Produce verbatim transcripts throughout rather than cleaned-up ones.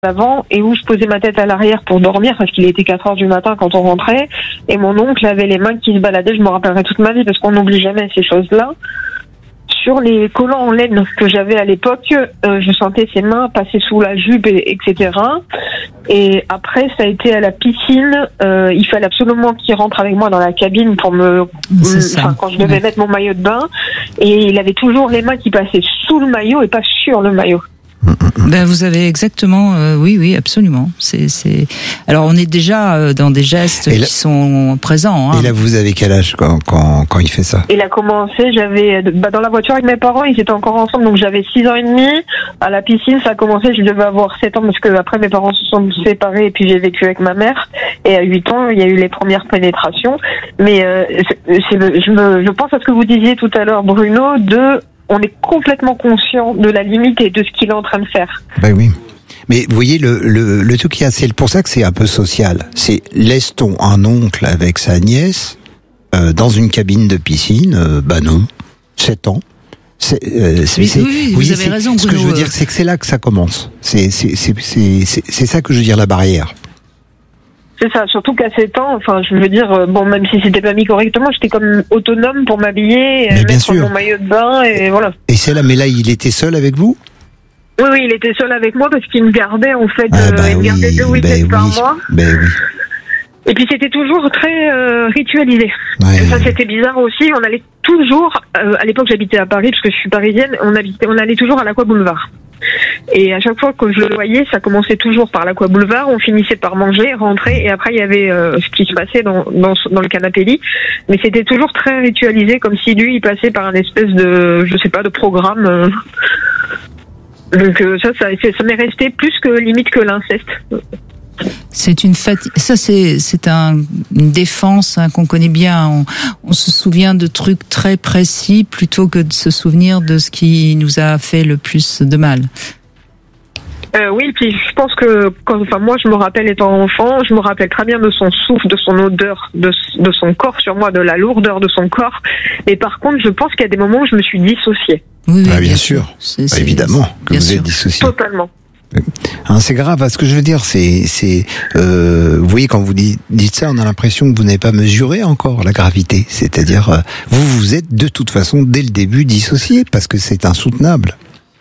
l'avant et où je posais ma tête à l'arrière pour dormir parce qu'il était quatre heures du matin quand on rentrait et mon oncle avait les mains qui se baladaient, je me rappellerai toute ma vie parce qu'on n'oublie jamais ces choses-là. Sur les collants en laine que j'avais à l'époque, euh, je sentais ses mains passer sous la jupe, et, etc. Et après, ça a été à la piscine. Euh, il fallait absolument qu'il rentre avec moi dans la cabine pour me, enfin, quand je devais ouais. mettre mon maillot de bain. Et il avait toujours les mains qui passaient sous le maillot et pas sur le maillot. Ben vous avez exactement, euh, oui, oui, absolument. C'est, c'est. Alors on est déjà euh, dans des gestes là, qui sont présents. Hein. Et là, vous avez quel âge quand quand quand il fait ça? Il a commencé, j'avais, bah, dans la voiture avec mes parents, ils étaient encore ensemble, donc j'avais six ans et demi. À la piscine, ça a commencé, je devais avoir sept ans parce que après mes parents se sont séparés et puis j'ai vécu avec ma mère. Et à huit ans, il y a eu les premières pénétrations. Mais euh, c'est, c'est, je me, je pense à ce que vous disiez tout à l'heure, Bruno, de on est complètement conscient de la limite et de ce qu'il est en train de faire. Ben oui. Mais vous voyez, le, le, le truc, c'est pour ça que c'est un peu social. C'est laisse-t-on un oncle avec sa nièce euh, dans une cabine de piscine? euh, Bah non, sept ans. C'est, euh, c'est, oui, c'est, oui, oui, vous, vous avez raison, Bruno. Ce que je veux dire, c'est que c'est là que ça commence. C'est, c'est, c'est, c'est, c'est, c'est ça que je veux dire, la barrière. C'est ça, surtout qu'à sept ans, enfin, je veux dire, bon, même si c'était pas mis correctement, j'étais comme autonome pour m'habiller, mais mettre sûr. mon maillot de bain, et voilà. Et c'est là, mais là, il était seul avec vous? Oui, oui, il était seul avec moi parce qu'il me gardait, en fait, ah bah euh, il me oui, gardait deux week-ends bah par oui, mois. Ben oui. Et puis c'était toujours très euh, ritualisé. Ouais, ça, ouais. C'était bizarre aussi, on allait toujours, euh, à l'époque j'habitais à Paris, parce que je suis parisienne, on, habitait, on allait toujours à l'Aqua Boulevard. Et à chaque fois que je le voyais, ça commençait toujours par l'Aqua Boulevard, on finissait par manger, rentrer, et après il y avait euh, ce qui se passait dans, dans, dans le canapé lit. Mais c'était toujours très ritualisé, comme si lui, il passait par un espèce de, je sais pas, de programme. Euh. Donc euh, ça, ça, ça m'est resté plus que limite que l'inceste. C'est une fatigue. Ça, c'est c'est un, une défense hein, qu'on connaît bien. On, on se souvient de trucs très précis plutôt que de se souvenir de ce qui nous a fait le plus de mal. Euh, oui, puis je pense que quand, enfin moi, je me rappelle étant enfant, je me rappelle très bien de son souffle, de son odeur, de, de son corps sur moi, de la lourdeur de son corps. Et par contre, je pense qu'il y a des moments où je me suis dissociée. Oui, oui ah, bien, bien sûr. sûr. C'est, bah, évidemment c'est, que vous sûr. êtes dissocié. Totalement. Hein, c'est grave. Ce que je veux dire, c'est, c'est, euh, vous voyez, quand vous dites, dites ça, on a l'impression que vous n'avez pas mesuré encore la gravité. C'est-à-dire, euh, vous vous êtes de toute façon dès le début dissocié parce que c'est insoutenable.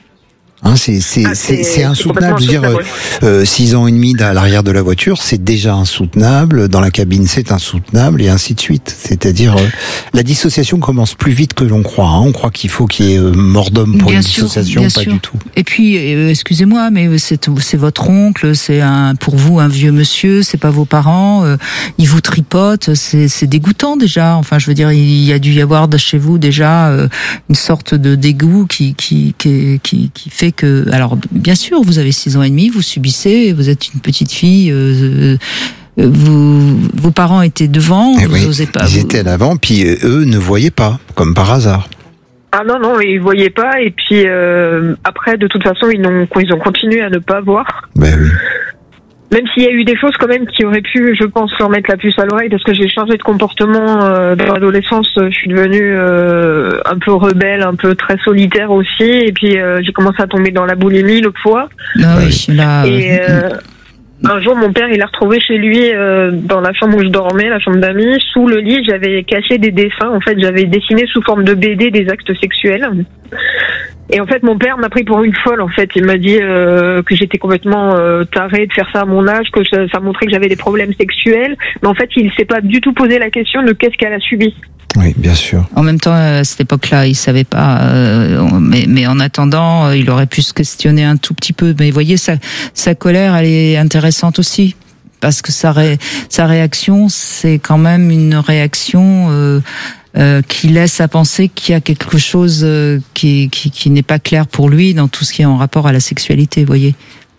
Hein, c'est, c'est, ah, c'est, c'est, c'est insoutenable. C'est je veux dire, euh, six ans et demi à l'arrière de la voiture, c'est déjà insoutenable. Dans la cabine, c'est insoutenable, et ainsi de suite. C'est-à-dire, euh, la dissociation commence plus vite que l'on croit. Hein. On croit qu'il faut qu'il y ait euh, mort d'homme pour bien une sûr, dissociation, pas sûr. du tout. Et puis, euh, excusez-moi, mais c'est, c'est votre oncle, c'est un, pour vous un vieux monsieur, c'est pas vos parents. Euh, il vous tripote, c'est, c'est dégoûtant déjà. Enfin, je veux dire, il y a dû y avoir de chez vous déjà euh, une sorte de dégoût qui, qui, qui, qui, qui fait que, alors bien sûr, vous avez six ans et demi, vous subissez, vous êtes une petite fille, euh, euh, vous, vos parents étaient devant, et vous oui, n'osez pas. Ils vous... étaient à l'avant, puis euh, eux ne voyaient pas, comme par hasard. Ah non, non, ils voyaient pas, et puis euh, après, de toute façon, ils ont, ils ont continué à ne pas voir. Ben oui. Même s'il y a eu des choses quand même qui auraient pu, je pense, leur mettre la puce à l'oreille, parce que j'ai changé de comportement euh, dans l'adolescence. Je suis devenue euh, un peu rebelle, un peu très solitaire aussi, et puis euh, j'ai commencé à tomber dans la boulimie, le poids. Ah oui, là. Et euh, un jour, mon père, il a retrouvé chez lui, euh, dans la chambre où je dormais, la chambre d'amis, sous le lit, j'avais caché des dessins. En fait, j'avais dessiné sous forme de B D des actes sexuels. Et en fait, mon père m'a pris pour une folle, en fait. Il m'a dit euh, que j'étais complètement euh, tarée de faire ça à mon âge, que ça, ça montrait que j'avais des problèmes sexuels. Mais en fait, il s'est pas du tout posé la question de qu'est-ce qu'elle a subi. Oui, bien sûr. En même temps, à cette époque-là, il savait pas. Euh, mais, mais en attendant, il aurait pu se questionner un tout petit peu. Mais vous voyez, sa, sa colère, elle est intéressante aussi. Parce que sa, ré, sa réaction, c'est quand même une réaction... Euh, Euh, qui laisse à penser qu'il y a quelque chose euh, qui, qui, qui n'est pas clair pour lui dans tout ce qui est en rapport à la sexualité, vous voyez.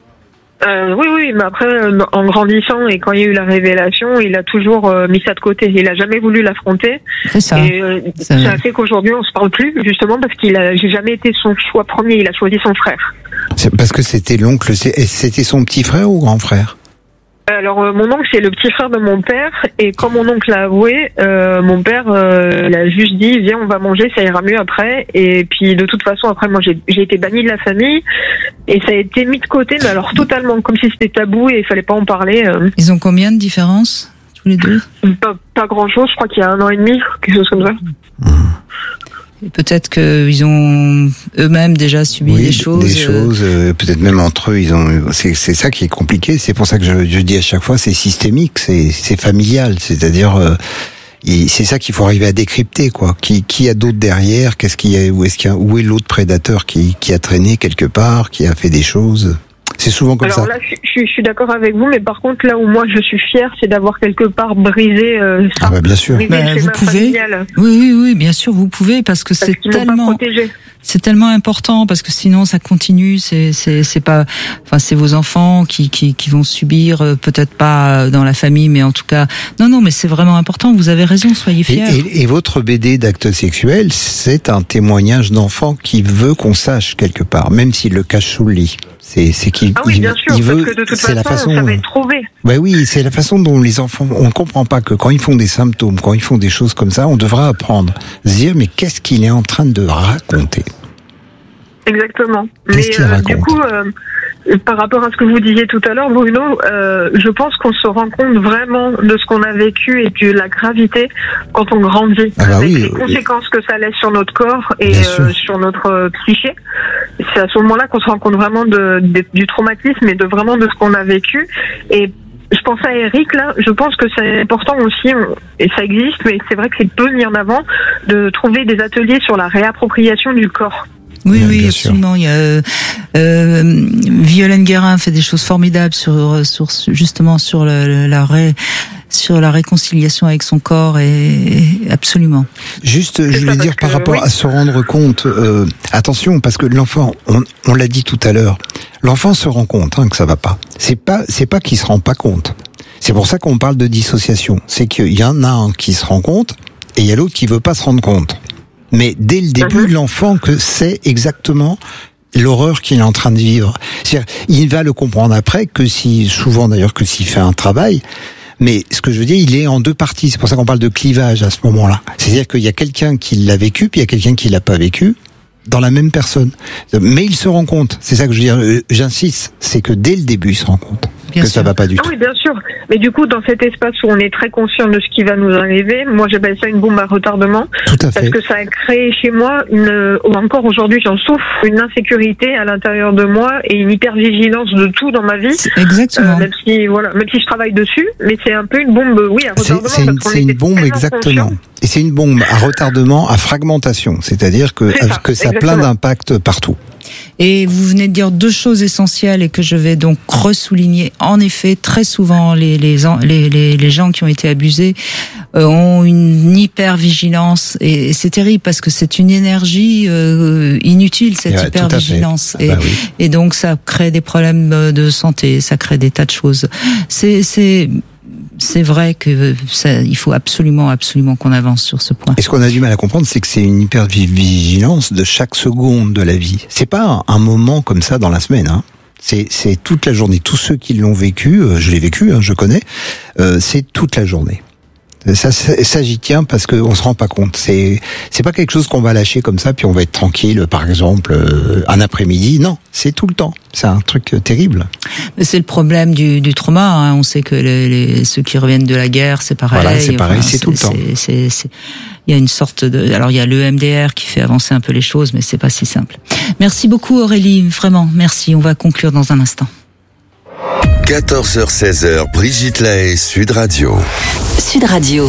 Euh, oui, oui, mais après, en grandissant et quand il y a eu la révélation, il a toujours euh, mis ça de côté. Il a jamais voulu l'affronter. C'est ça. Et euh, ça a fait qu'aujourd'hui, on se parle plus, justement, parce qu'il a, j'ai jamais été son choix premier. Il a choisi son frère. C'est parce que c'était l'oncle. C'était son petit frère ou grand frère? Alors euh, mon oncle c'est le petit frère de mon père et quand mon oncle a avoué, euh, mon père euh, il a juste dit viens on va manger, ça ira mieux après. Et puis de toute façon après moi j'ai, j'ai été bannie de la famille et ça a été mis de côté, mais alors totalement comme si c'était tabou et il fallait pas en parler. Euh. Ils ont combien de différence tous les deux? Pas, pas grand chose, je crois qu'il y a un an et demi, quelque chose comme ça. Et peut-être qu'ils ont eux-mêmes déjà subi oui, des choses. Des choses, euh, peut-être même entre eux, ils ont. C'est, c'est ça qui est compliqué. C'est pour ça que je, je dis à chaque fois, c'est systémique, c'est, c'est familial. C'est-à-dire, euh, et c'est ça qu'il faut arriver à décrypter, quoi. Qui, qui a d'autre derrière? Qu'est-ce qu'il y a? Où est-ce qu'il y a? Où est l'autre prédateur qui, qui a traîné quelque part, qui a fait des choses? C'est souvent comme Alors ça. Alors là, je, je, je suis d'accord avec vous, mais par contre, là où moi je suis fière, c'est d'avoir quelque part brisé euh, ça. Ah bah bien sûr. Brisé Bah, le vous schéma pouvez. familial. Oui, oui, oui, bien sûr, vous pouvez parce que Parce c'est qu'ils m'ont pas tellement, protégée. c'est tellement important parce que sinon ça continue. C'est, c'est, c'est pas, enfin, c'est vos enfants qui, qui, qui vont subir, euh, peut-être pas dans la famille, mais en tout cas, non, non, mais c'est vraiment important. Vous avez raison, soyez Et, fiers. et, et votre B D d'actes sexuels, c'est un témoignage d'enfant qui veut qu'on sache quelque part, même s'il le cache sous le lit. C'est, c'est qu'il, Ah oui, il, bien sûr, il veut. parce que de toute c'est façon, la façon. ça va être trouvé. Bah oui, c'est la façon dont les enfants. On ne comprend pas que quand ils font des symptômes, quand ils font des choses comme ça, on devra apprendre, se dire mais qu'est-ce qu'il est en train de raconter. Exactement. Qu'est-ce Mais qu'il euh, raconte du coup, euh, par rapport à ce que vous disiez tout à l'heure, Bruno, euh, je pense qu'on se rend compte vraiment de ce qu'on a vécu et de la gravité quand on grandit, Ah bah avec oui, les euh, conséquences que ça laisse sur notre corps et Bien euh, sûr. sur notre euh, psyché. C'est à ce moment-là qu'on se rend compte vraiment de, de- du traumatisme et de vraiment de ce qu'on a vécu. Et je pense à Eric là, je pense que c'est important aussi, on- et ça existe, mais c'est vrai que c'est peu mis en avant, de trouver des ateliers sur la réappropriation du corps. Oui, Ouais, oui, bien sûr. absolument. Il y a euh, euh, Violaine Guérin fait des choses formidables sur, sur justement sur le, la ré, sur la réconciliation avec son corps et, et absolument. Juste, C'est je voulais ça, dire parce par que, rapport oui. à se rendre compte, euh, attention, parce que l'enfant, on, on l'a dit tout à l'heure, l'enfant se rend compte hein, que ça va pas. C'est pas, c'est pas qu'il se rend pas compte. C'est pour ça qu'on parle de dissociation. C'est qu'il y en a un qui se rend compte et il y a l'autre qui veut pas se rendre compte. Mais dès le début, Mhm. l'enfant que sait exactement l'horreur qu'il est en train de vivre. C'est-à-dire, il va le comprendre après que si, souvent d'ailleurs que s'il fait un travail. Mais ce que je veux dire, il est en deux parties. C'est pour ça qu'on parle de clivage à ce moment-là. C'est-à-dire qu'il y a quelqu'un qui l'a vécu, puis il y a quelqu'un qui l'a pas vécu dans la même personne. Mais il se rend compte. C'est ça que je veux dire. Euh, J'insiste, c'est que dès le début, il se rend compte Bien que sûr. ça va pas du Ah tout. oui, bien sûr. Mais du coup, dans cet espace où on est très conscient de ce qui va nous arriver, moi j'appelle ça une bombe à retardement, Tout à parce fait. que ça a créé chez moi, une, ou encore aujourd'hui j'en souffre, une insécurité à l'intérieur de moi et une hypervigilance de tout dans ma vie. C'est- Euh, Exactement. même si voilà, même si je travaille dessus, mais c'est un peu une bombe, oui, à C'est retardement. c'est une, parce qu'on c'est une était bombe tellement exactement. conscients. Et c'est une bombe à retardement, à fragmentation. C'est-à-dire que, C'est ça, que ça a plein exactement. d'impacts partout. Et vous venez de dire deux choses essentielles et que je vais donc ressouligner. En effet, très souvent, les, les, en- les, les, les gens qui ont été abusés euh, ont une hypervigilance et, et c'est terrible parce que c'est une énergie euh, inutile, cette Ouais, tout à fait. hypervigilance. Ah Et, bah oui. et donc, ça crée des problèmes euh, de santé, ça crée des tas de choses. C'est, c'est, c'est vrai que ça, il faut absolument, absolument qu'on avance sur ce point. Et ce qu'on a du mal à comprendre, c'est que c'est une hypervigilance de chaque seconde de la vie. C'est pas un moment comme ça dans la semaine. Hein. C'est, c'est toute la journée. Tous ceux qui l'ont vécu, euh, je l'ai vécu, hein, je connais, euh, c'est toute la journée. Ça, ça, ça, j'y tiens parce qu'on se rend pas compte. C'est, c'est pas quelque chose qu'on va lâcher comme ça, puis on va être tranquille, par exemple, euh, un après-midi. Non, c'est tout le temps. C'est un truc euh, terrible. Mais c'est le problème du, du trauma. Hein. On sait que les, les, ceux qui reviennent de la guerre, c'est pareil. Voilà, c'est pareil, c'est tout le temps. C'est, c'est, c'est, il y a une sorte de. Alors il y a l'E M D R qui fait avancer un peu les choses, mais c'est pas si simple. Merci beaucoup Aurélie, vraiment. Merci. On va conclure dans un instant. quatorze heures seize, Brigitte Lahaie, Sud Radio. Sud Radio.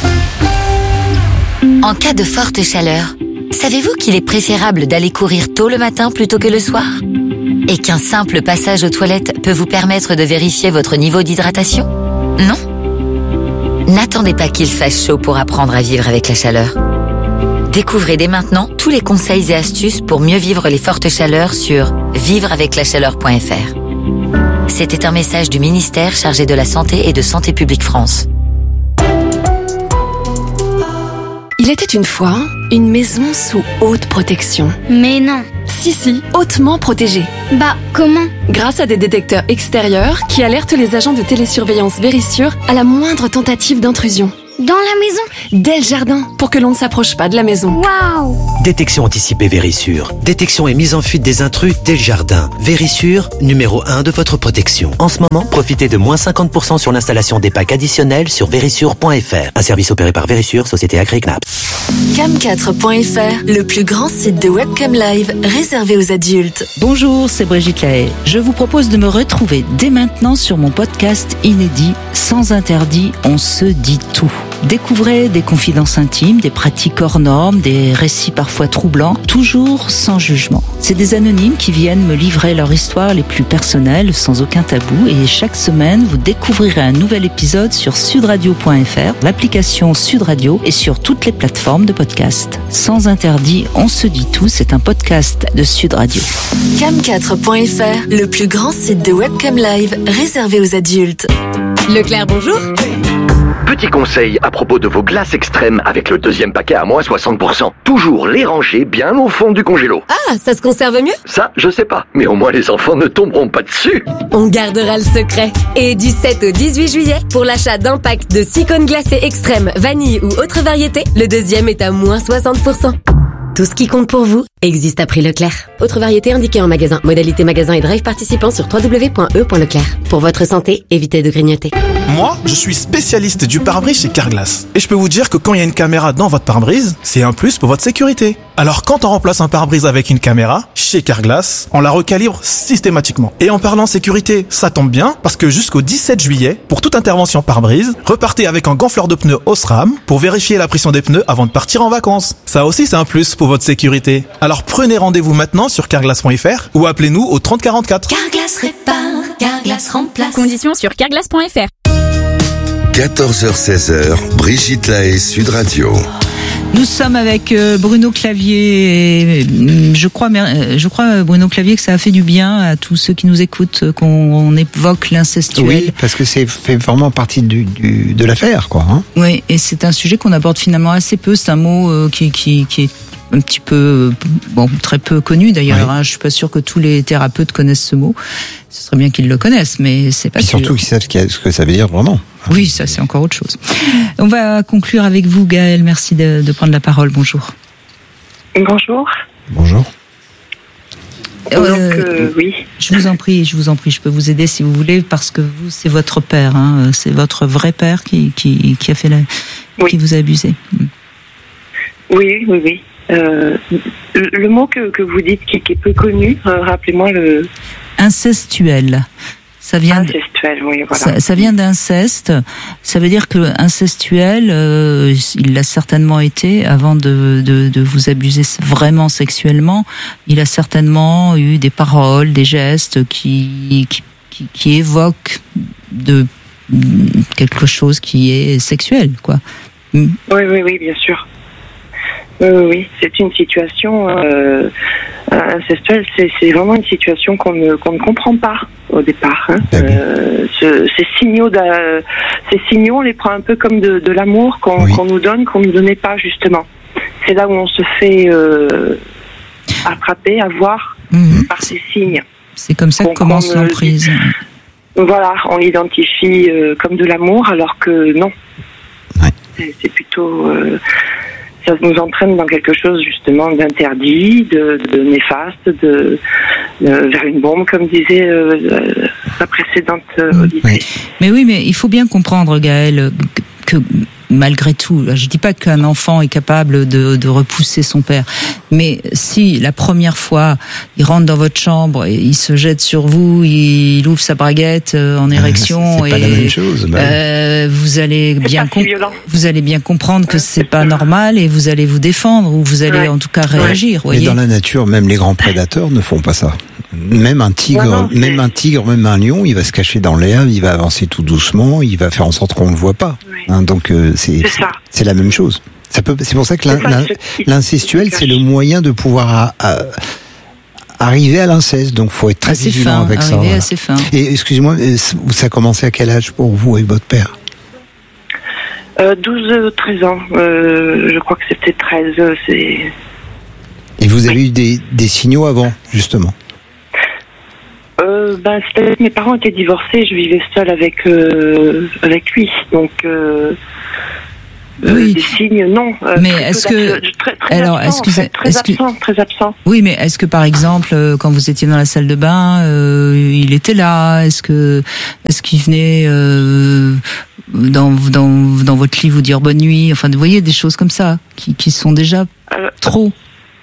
En cas de forte chaleur, savez-vous qu'il est préférable d'aller courir tôt le matin plutôt que le soir ? Et qu'un simple passage aux toilettes peut vous permettre de vérifier votre niveau d'hydratation ? Non ? N'attendez pas qu'il fasse chaud pour apprendre à vivre avec la chaleur. Découvrez dès maintenant tous les conseils et astuces pour mieux vivre les fortes chaleurs sur vivre avec la chaleur point f r. C'était un message du ministère chargé de la Santé et de Santé publique France. Il était une fois une maison sous haute protection. Mais non. Si, si, hautement protégée. Bah, comment ? Grâce à des détecteurs extérieurs qui alertent les agents de télésurveillance Vérissure à la moindre tentative d'intrusion. Dans la maison ? Dès le jardin, pour que l'on ne s'approche pas de la maison. Waouh ! Détection anticipée Vérissure. Détection et mise en fuite des intrus dès le jardin. Vérissure, numéro un de votre protection. En ce moment, profitez de moins cinquante pour cent sur l'installation des packs additionnels sur vérissure point f r. Un service opéré par Vérissure, société Agricnap. cam quatre point f r, le plus grand site de webcam live réservé aux adultes. Bonjour, c'est Brigitte Lahaye. Je vous propose de me retrouver dès maintenant sur mon podcast inédit Sans interdit, on se dit tout. Découvrez des confidences intimes, des pratiques hors normes, des récits parfois troublants, toujours sans jugement. C'est des anonymes qui viennent me livrer leur histoire les plus personnelles, sans aucun tabou. Et chaque semaine, vous découvrirez un nouvel épisode sur sudradio point f r, l'application Sud Radio et sur toutes les plateformes de podcast. Sans interdit, on se dit tout, c'est un podcast de Sud Radio. cam quatre point f r, le plus grand site de webcam live réservé aux adultes. Leclerc, bonjour. Petit conseil à propos de vos glaces extrêmes avec le deuxième paquet à moins soixante pour cent. Toujours les ranger bien au fond du congélo. Ah, ça se conserve mieux ? Ça, je sais pas. Mais au moins les enfants ne tomberont pas dessus. On gardera le secret. Et du sept au dix-huit juillet, pour l'achat d'un pack de six cônes glacés extrêmes, vanille ou autre variété, le deuxième est à moins soixante pour cent. Tout ce qui compte pour vous existe à prix Leclerc. Autre variété indiquée en magasin. Modalité magasin et drive participant sur w w w point e point leclerc. Pour votre santé, évitez de grignoter. Moi, je suis spécialiste du pare-brise chez Carglass. Et je peux vous dire que quand il y a une caméra dans votre pare-brise, c'est un plus pour votre sécurité. Alors quand on remplace un pare-brise avec une caméra, chez Carglass, on la recalibre systématiquement. Et en parlant sécurité, ça tombe bien, parce que jusqu'au dix-sept juillet, pour toute intervention pare-brise, repartez avec un gonfleur de pneus Osram pour vérifier la pression des pneus avant de partir en vacances. Ça aussi, c'est un plus pour votre sécurité. Alors prenez rendez-vous maintenant sur carglass point f r ou appelez-nous au trente quarante-quatre. Carglass répare, Carglass remplace. Conditions sur carglass point f r. quatorze heures seize, Brigitte Lahaye, Sud Radio. Nous sommes avec Bruno Clavier. Et je crois, je crois, Bruno Clavier, que ça a fait du bien à tous ceux qui nous écoutent qu'on évoque l'incestuel. Oui, parce que c'est fait vraiment partie du, du, de l'affaire, quoi. Hein. Oui, et c'est un sujet qu'on aborde finalement assez peu. C'est un mot qui, qui, qui est un petit peu, bon, très peu connu d'ailleurs. Oui. Hein. Je suis pas sûr que tous les thérapeutes connaissent ce mot. Ce serait bien qu'ils le connaissent, mais c'est pas Puis sûr. Surtout qu'ils savent ce que ça veut dire vraiment. Oui, ça c'est encore autre chose. On va conclure avec vous, Gaëlle. Merci de, de prendre la parole. Bonjour. Bonjour. Bonjour. Euh, Donc, euh, oui. Je vous en prie, je vous en prie, je peux vous aider si vous voulez, parce que vous, c'est votre père, hein, c'est votre vrai père qui, qui, qui a fait la, oui. qui vous a abusé. Oui, oui, oui. Euh, le, le mot que, que vous dites qui, qui est peu connu, euh, rappelez-moi le... Incestuel. Ça vient incestuel, oui, voilà. Ça, ça vient d'inceste. Ça veut dire que incestuel, euh, il l'a certainement été avant de, de, de vous abuser vraiment sexuellement. Il a certainement eu des paroles, des gestes qui, qui, qui, qui évoquent de quelque chose qui est sexuel, quoi. Oui, oui, oui, bien sûr. Euh, oui, c'est une situation euh, incestuelle, c'est, c'est vraiment une situation qu'on ne, qu'on ne comprend pas au départ. Hein. Euh, ce, ces signaux, ces signaux, on les prend un peu comme de, de l'amour qu'on, oui. qu'on nous donne, qu'on ne nous donnait pas justement. C'est là où on se fait euh, attraper, avoir mmh. par ces signes. C'est comme ça que commence l'emprise. Voilà, on l'identifie euh, comme de l'amour, alors que non. Ouais. C'est, c'est plutôt... Euh, ça nous entraîne dans quelque chose justement d'interdit, de, de néfaste, de, de vers une bombe, comme disait euh, la précédente euh, auditrice. Oui. Mais oui, mais il faut bien comprendre, Gaëlle, que, que malgré tout, je dis pas qu'un enfant est capable de, de repousser son père, mais si la première fois il rentre dans votre chambre et il se jette sur vous, il ouvre sa braguette en érection, c'est, c'est et pas la même chose. Bah. Euh, vous allez bien com- vous allez bien comprendre que c'est pas normal et vous allez vous défendre ou vous allez ouais. en tout cas réagir. Ouais. Voyez. Mais dans la nature, même les grands prédateurs ne font pas ça. Même un tigre, non, non, même un tigre, même un lion, il va se cacher dans l'herbe, il va avancer tout doucement, il va faire en sorte qu'on ne le voit pas. Oui. Hein, donc euh, c'est, c'est, c'est la même chose. Ça peut, c'est pour ça que l'in, l'in, l'incestuel, c'est le moyen de pouvoir à, à, arriver à l'inceste. Donc faut être très assez vigilant fin, avec ça. Voilà. Assez fin. Et excusez-moi, ça a commencé à quel âge pour vous avec votre père? euh, douze, treize ans. Euh, je crois que c'était treize. C'est... Et vous avez oui. eu des, des signaux avant, justement? Euh, ben, c'était, mes parents étaient divorcés, je vivais seule avec euh, avec lui, donc euh, oui. euh, des signes non. Euh, mais est-ce que très, très alors absent, est-ce que en fait, très est-ce absent, que... très absent. Oui, mais est-ce que par exemple quand vous étiez dans la salle de bain, euh, il était là? Est-ce que est-ce qu'il venait euh, dans dans dans votre lit vous dire bonne nuit? Enfin, vous voyez des choses comme ça qui qui sont déjà euh, trop.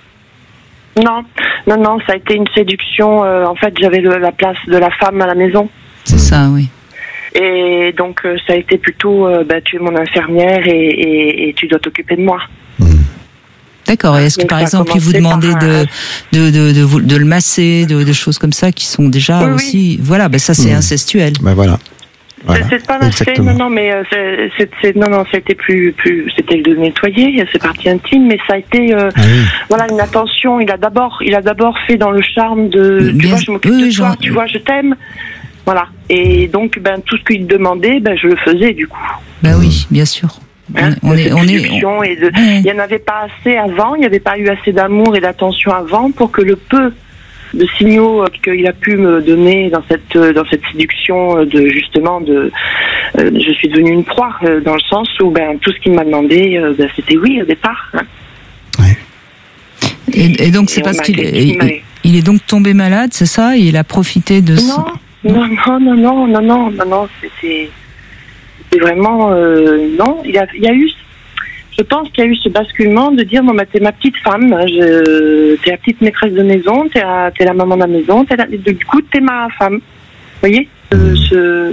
Non, non, non, ça a été une séduction. Euh, en fait, j'avais le, la place de la femme à la maison. C'est ça, oui. Et donc, euh, ça a été plutôt, euh, bah, tu es mon infirmière et, et, et tu dois t'occuper de moi. D'accord. Et est-ce que, donc, par exemple, il vous demandait par, de, euh, de, de, de, de, de le masser, de, de choses comme ça qui sont déjà oui, aussi... Oui. Voilà, ben ça, c'est mmh. incestuel. Ben voilà. Voilà. C'est, c'est pas masser, non, non, mais euh, c'est, c'est, c'est, non, non, ça a été plus, plus, c'était de nettoyer, c'est partie intime, mais ça a été, euh, ah oui. voilà, une attention. Il a d'abord, il a d'abord fait dans le charme de, bien, tu vois, je m'occupe oui, de genre, toi, tu vois, je t'aime, voilà. Et donc, ben, tout ce qu'il demandait, ben, je le faisais du coup. Ben oui, bien sûr. Hein, on est, on est, on... Et de, il y en avait pas assez avant, il n'y avait pas eu assez d'amour et d'attention avant pour que le peu de signaux qu'il a pu me donner dans cette dans cette séduction de justement de euh, je suis devenue une proie euh, dans le sens où ben tout ce qu'il m'a demandé euh, ben, c'était oui au départ. Hein. Ouais. Et, et donc c'est et parce qu'il est, il, il est donc tombé malade, c'est ça? Et il a profité de non, son... non non non non non non non non c'était c'était vraiment euh, non il y a il y a eu Je pense qu'il y a eu ce basculement de dire bon bah t'es ma petite femme, je, t'es la petite maîtresse de maison, t'es la, t'es la maman de la maison, t'es la, du coup t'es ma femme. Vous voyez, euh, ce,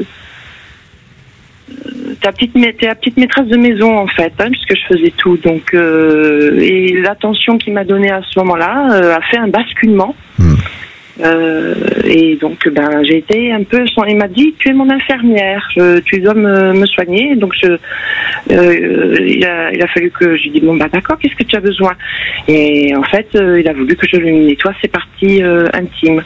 t'es la petite, t'es la petite maîtresse de maison en fait, hein, puisque je faisais tout. Donc euh, et l'attention qu'il m'a donnée à ce moment-là euh, a fait un basculement. Mmh. Euh, et donc ben j'ai été un peu son... il m'a dit tu es mon infirmière, je, tu dois me, me soigner, donc je euh, il, a, il a fallu que je lui dis bon bah d'accord, qu'est-ce que tu as besoin, et en fait euh, il a voulu que je lui nettoie ses parties euh, intimes.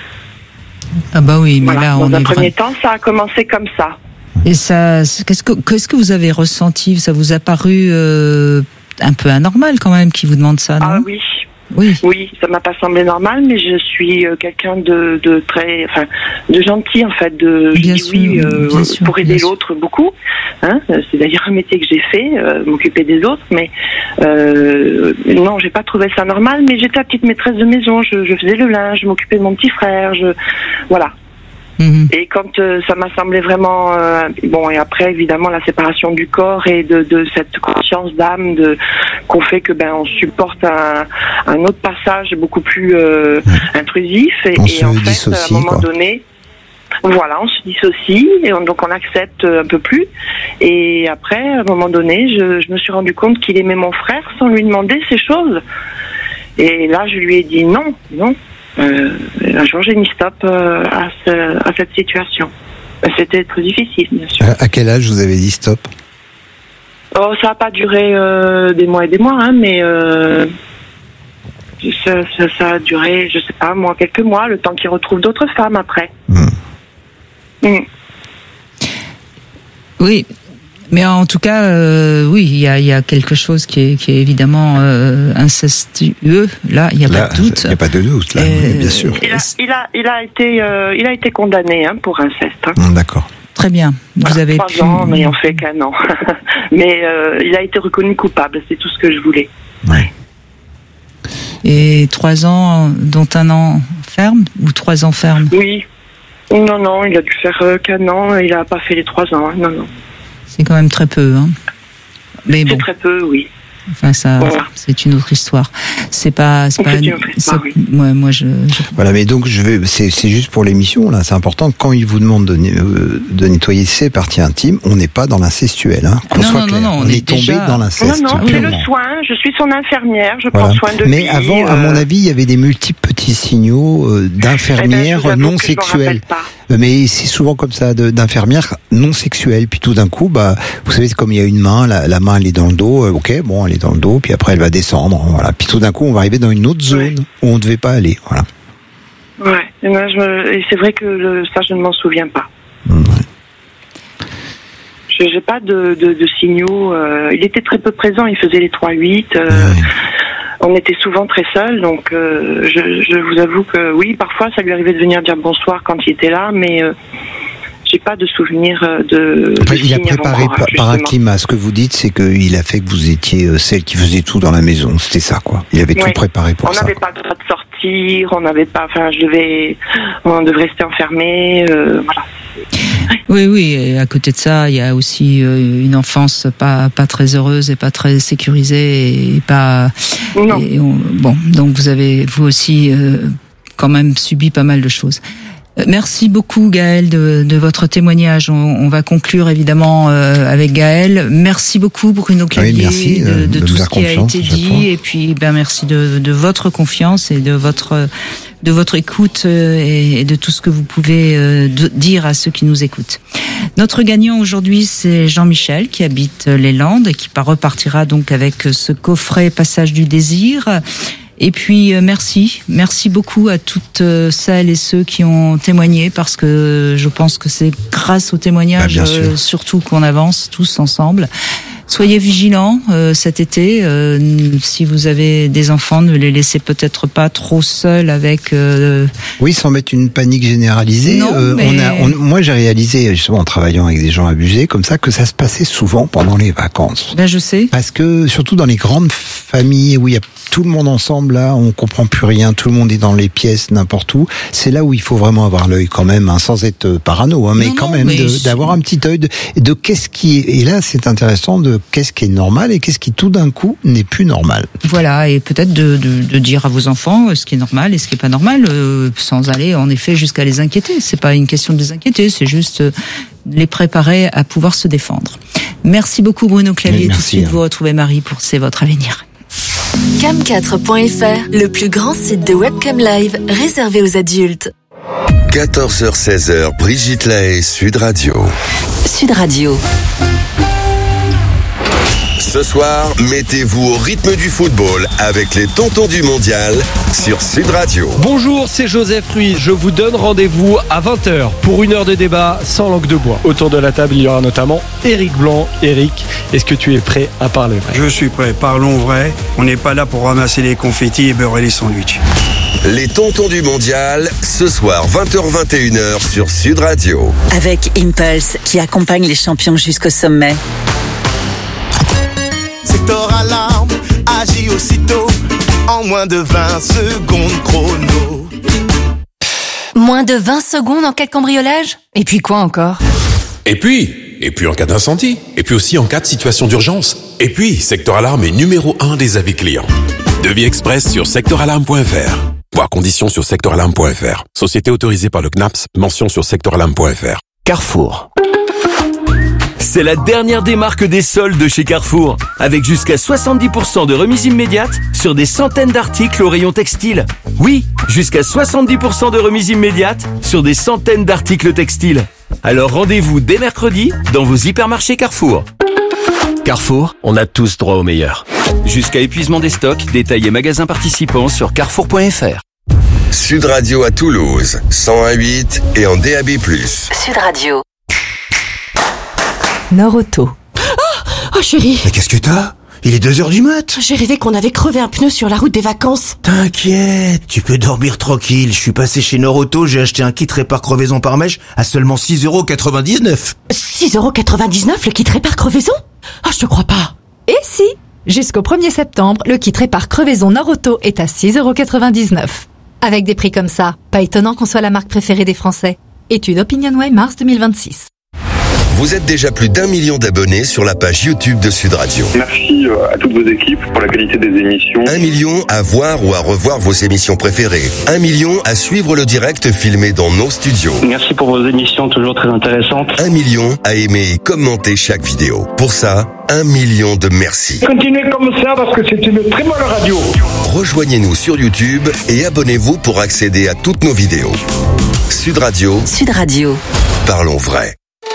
Ah bah oui, mais voilà. là on dans un est premier vrai... temps ça a commencé comme ça. Et ça, qu'est-ce que qu'est-ce que vous avez ressenti? Ça vous a paru euh, un peu anormal quand même qu'il vous demande ça, non? Ah oui. Oui. Oui, ça m'a pas semblé normal, mais je suis euh, quelqu'un de, de très, enfin, de gentil en fait. De, bien je sûr, dis oui euh, bien sûr, pour aider bien l'autre beaucoup. Hein, c'est d'ailleurs un métier que j'ai fait, euh, m'occuper des autres. Mais euh, non, j'ai pas trouvé ça normal. Mais j'étais la petite maîtresse de maison. Je, je faisais le linge, je m'occupais de mon petit frère. Je, voilà. Et quand euh, ça m'a semblé vraiment euh, bon, et après évidemment la séparation du corps et de, de cette conscience d'âme de qu'on fait que ben on supporte un, un autre passage beaucoup plus euh, intrusif et, et en fait à un moment quoi. donné voilà on se dissocie et on, donc on accepte un peu plus, et après à un moment donné je, je me suis rendu compte qu'il aimait mon frère sans lui demander ces choses, et là je lui ai dit non non. Euh, un jour j'ai mis stop euh, à, ce, à cette situation. C'était très difficile, bien sûr. À quel âge vous avez dit stop? Oh, ça n'a pas duré euh, des mois et des mois, hein, mais euh, ça, ça, ça a duré, je sais pas, moi, quelques mois, le temps qu'il retrouve d'autres femmes après. Mmh. Mmh. Oui. Mais en tout cas, euh, oui, il y a, y a quelque chose qui est, qui est évidemment euh, incestueux. Là, il n'y a là, pas de doute. Il n'y a pas de doute, là, euh, bien sûr. Il a, il a, il a été, euh, il a été condamné hein, pour inceste. Hein. D'accord. Très bien. Vous voilà, avez trois pu... ans, mais on fait qu'un an. mais euh, il a été reconnu coupable. C'est tout ce que je voulais. Ouais. Et trois ans, dont un an ferme ou trois ans ferme? Oui. Non, non, il a dû faire euh, qu'un an. Il n'a pas fait les trois ans. Hein. Non, non. C'est quand même très peu, hein. Mais bon. C'est très peu, oui. Enfin, ça, voilà. C'est une autre histoire. C'est pas, c'est pas. C'est une autre histoire, oui. Moi, moi, je, je. Voilà, mais donc je vais. C'est, c'est juste pour l'émission là. C'est important. Quand il vous demande de, de nettoyer ses parties intimes, on n'est pas dans l'incestuel, hein. Qu'on non, soit non, clair. non, non, on, on est, est tombé déjà... dans l'inceste. Non, non, c'est le soin. Je suis son infirmière. Je voilà. prends soin de mais lui. Mais avant, euh... à mon avis, il y avait des multiples petits signaux euh, d'infirmières eh ben, non sexuelles. Mais c'est souvent comme ça, de, d'infirmières non sexuelles. Puis tout d'un coup, bah, vous savez, c'est comme il y a une main, la, la main elle est dans le dos. Euh, ok, bon, elle est dans le dos. Puis après, elle va descendre. Voilà. Puis tout d'un coup, on va arriver dans une autre zone ouais. où on ne devait pas aller. Voilà. Ouais. Et, moi, je me... et c'est vrai que le... ça, je ne m'en souviens pas. Mmh. Je Je j'ai pas de, de, de signaux. Euh, il était très peu présent. Il faisait les trois huit. Euh, Ouais. On était souvent très seuls, donc euh, je, je vous avoue que oui, parfois ça lui arrivait de venir dire bonsoir quand il était là, mais euh, j'ai pas de souvenir de. Enfin, de il a signes préparé avant-coureurs, par, par un justement. climat. Ce que vous dites, c'est qu'il a fait que vous étiez euh, celle qui faisait tout dans la maison. C'était ça, quoi. Il avait Ouais. tout préparé pour On ça. n'avait pas le droit de sortir, on n'avait pas. Enfin, je devais, on devait rester enfermé. Euh, voilà. Oui, oui. Et à côté de ça, il y a aussi euh, une enfance pas pas très heureuse et pas très sécurisée et pas. Non. Et on- bon, donc vous avez vous aussi euh, quand même subi pas mal de choses. Euh, Merci beaucoup Gaël de, de votre témoignage. On, on va conclure évidemment euh, avec Gaël. Merci beaucoup Bruno Clavier Oui, merci, euh, de, de de tout me ce faire qui a confiance été à chaque fois. dit et puis ben merci de, de votre confiance et de votre de votre écoute euh, et, et de tout ce que vous pouvez euh, de- dire à ceux qui nous écoutent. Notre gagnant aujourd'hui, c'est Jean-Michel qui habite les Landes et qui par- repartira donc avec ce coffret Passage du désir. Et puis euh, merci, merci beaucoup à toutes euh, celles et ceux qui ont témoigné parce que je pense que c'est grâce aux témoignages Bah, bien sûr. euh, surtout qu'on avance tous ensemble. Soyez vigilants euh, cet été. Euh, si vous avez des enfants, ne les laissez peut-être pas trop seuls avec. Euh, Oui, sans mettre une panique généralisée. Non, euh, mais- on a, on- moi, j'ai réalisé, justement, en travaillant avec des gens abusés comme ça, que ça se passait souvent pendant les vacances. ben je sais. Parce que, surtout dans les grandes familles où il y a tout le monde ensemble, là, on comprend plus rien, tout le monde est dans les pièces, n'importe où. C'est là où il faut vraiment avoir l'œil quand même, hein, sans être euh, parano, hein, mais Non, quand non, même mais de- je- d'avoir un petit œil de, de qu'est-ce qui est. Et là, c'est intéressant de qu'est-ce qui est normal et qu'est-ce qui tout d'un coup n'est plus normal. Voilà, et peut-être de, de, de dire à vos enfants euh, ce qui est normal et ce qui est pas normal, euh, sans aller en effet jusqu'à les inquiéter. C'est pas une question de les inquiéter, c'est juste euh, les préparer à pouvoir se défendre. Merci beaucoup Bruno Clavier. Oui, Tout de merci, suite, hein. vous retrouvez Marie pour C'est votre avenir. cam quatre point f r, le plus grand site de webcam live réservé aux adultes. quatorze heures seize, Brigitte Lahaye, Sud Radio. Sud Radio. Ce soir, mettez-vous au rythme du football avec les tontons du mondial sur Sud Radio. Bonjour, c'est Joseph Ruiz. Je vous donne rendez-vous à vingt heures pour une heure de débat sans langue de bois. Autour de la table, il y aura notamment Éric Blanc. Éric, est-ce que tu es prêt à parler vrai ? Je suis prêt, parlons vrai. On n'est pas là pour ramasser les confettis et beurrer les sandwichs. Les tontons du mondial, ce soir vingt heures vingt et une heures sur Sud Radio. Avec Impulse qui accompagne les champions jusqu'au sommet. Secteur Alarme agit aussitôt en moins de vingt secondes chrono. Moins de vingt secondes en cas de cambriolage ? Et puis quoi encore ? Et puis, et puis en cas d'incendie, et puis aussi en cas de situation d'urgence. Et puis, Secteur Alarme est numéro un des avis clients. Devis express sur secteur alarme point f r. Voir conditions sur secteur alarme point f r. Société autorisée par le C N A P S, mention sur secteur alarme point f r. Carrefour. C'est la dernière des marques des soldes de chez Carrefour, avec jusqu'à soixante-dix pour cent de remise immédiate sur des centaines d'articles au rayon textile. Oui, jusqu'à soixante-dix pour cent de remise immédiate sur des centaines d'articles textiles. Alors rendez-vous dès mercredi dans vos hypermarchés Carrefour. Carrefour, on a tous droit au meilleur. Jusqu'à épuisement des stocks, détails et magasins participants sur carrefour point f r. Sud Radio à Toulouse, cent un virgule huit et en D A B plus. Sud Radio. Norauto. Oh, oh chérie. Mais qu'est-ce que t'as ? Il est deux heures du mat. J'ai rêvé qu'on avait crevé un pneu sur la route des vacances. T'inquiète, tu peux dormir tranquille. Je suis passé chez Norauto, j'ai acheté un kit répare crevaison par mèche à seulement six euros quatre-vingt-dix-neuf. six euros quatre-vingt-dix-neuf le kit répare crevaison ? Ah, je te crois pas. Et si ? Jusqu'au premier septembre, le kit répare crevaison Norauto est à six euros quatre-vingt-dix-neuf. Avec des prix comme ça, pas étonnant qu'on soit la marque préférée des Français. Étude OpinionWay mars deux mille vingt-six. Vous êtes déjà plus d'un million d'abonnés sur la page YouTube de Sud Radio. Merci à toutes vos équipes pour la qualité des émissions. Un million à voir ou à revoir vos émissions préférées. Un million à suivre le direct filmé dans nos studios. Merci pour vos émissions toujours très intéressantes. Un million à aimer et commenter chaque vidéo. Pour ça, un million de merci. Continuez comme ça parce que c'est une très bonne radio. Rejoignez-nous sur YouTube et abonnez-vous pour accéder à toutes nos vidéos. Sud Radio. Sud Radio. Parlons vrai.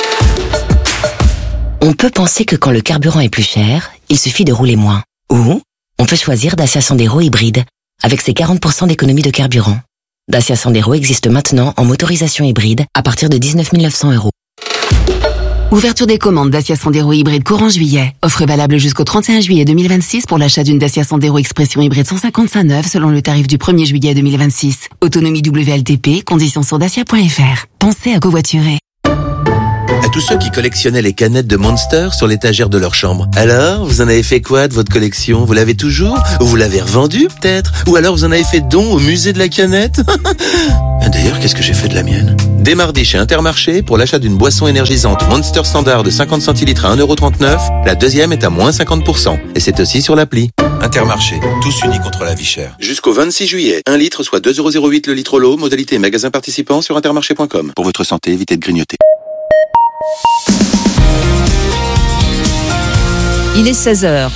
On peut penser que quand le carburant est plus cher, il suffit de rouler moins. Ou on peut choisir Dacia Sandero hybride, avec ses quarante pour cent d'économie de carburant. Dacia Sandero existe maintenant en motorisation hybride à partir de dix-neuf mille neuf cents euros. Ouverture des commandes Dacia Sandero hybride courant juillet. Offre valable jusqu'au trente et un juillet deux mille vingt-six pour l'achat d'une Dacia Sandero Expression hybride cent cinquante-cinq neuf selon le tarif du premier juillet deux mille vingt-six. Autonomie W L T P, conditions sur dacia point f r. Pensez à covoiturer. À tous ceux qui collectionnaient les canettes de Monster sur l'étagère de leur chambre. Alors, vous en avez fait quoi de votre collection? Vous l'avez toujours? Ou vous l'avez revendue, peut-être? Ou alors vous en avez fait don au musée de la canette? D'ailleurs, qu'est-ce que j'ai fait de la mienne? Dès mardi chez Intermarché, pour l'achat d'une boisson énergisante Monster Standard de cinquante centilitres à un euro trente-neuf, la deuxième est à moins cinquante pour cent. Et c'est aussi sur l'appli. Intermarché, tous unis contre la vie chère. Jusqu'au vingt-six juillet, un litre soit deux euros zéro huit le litre l'eau, modalité magasin participant sur intermarché point com. Pour votre santé, évitez de grignoter. Il est seize heures.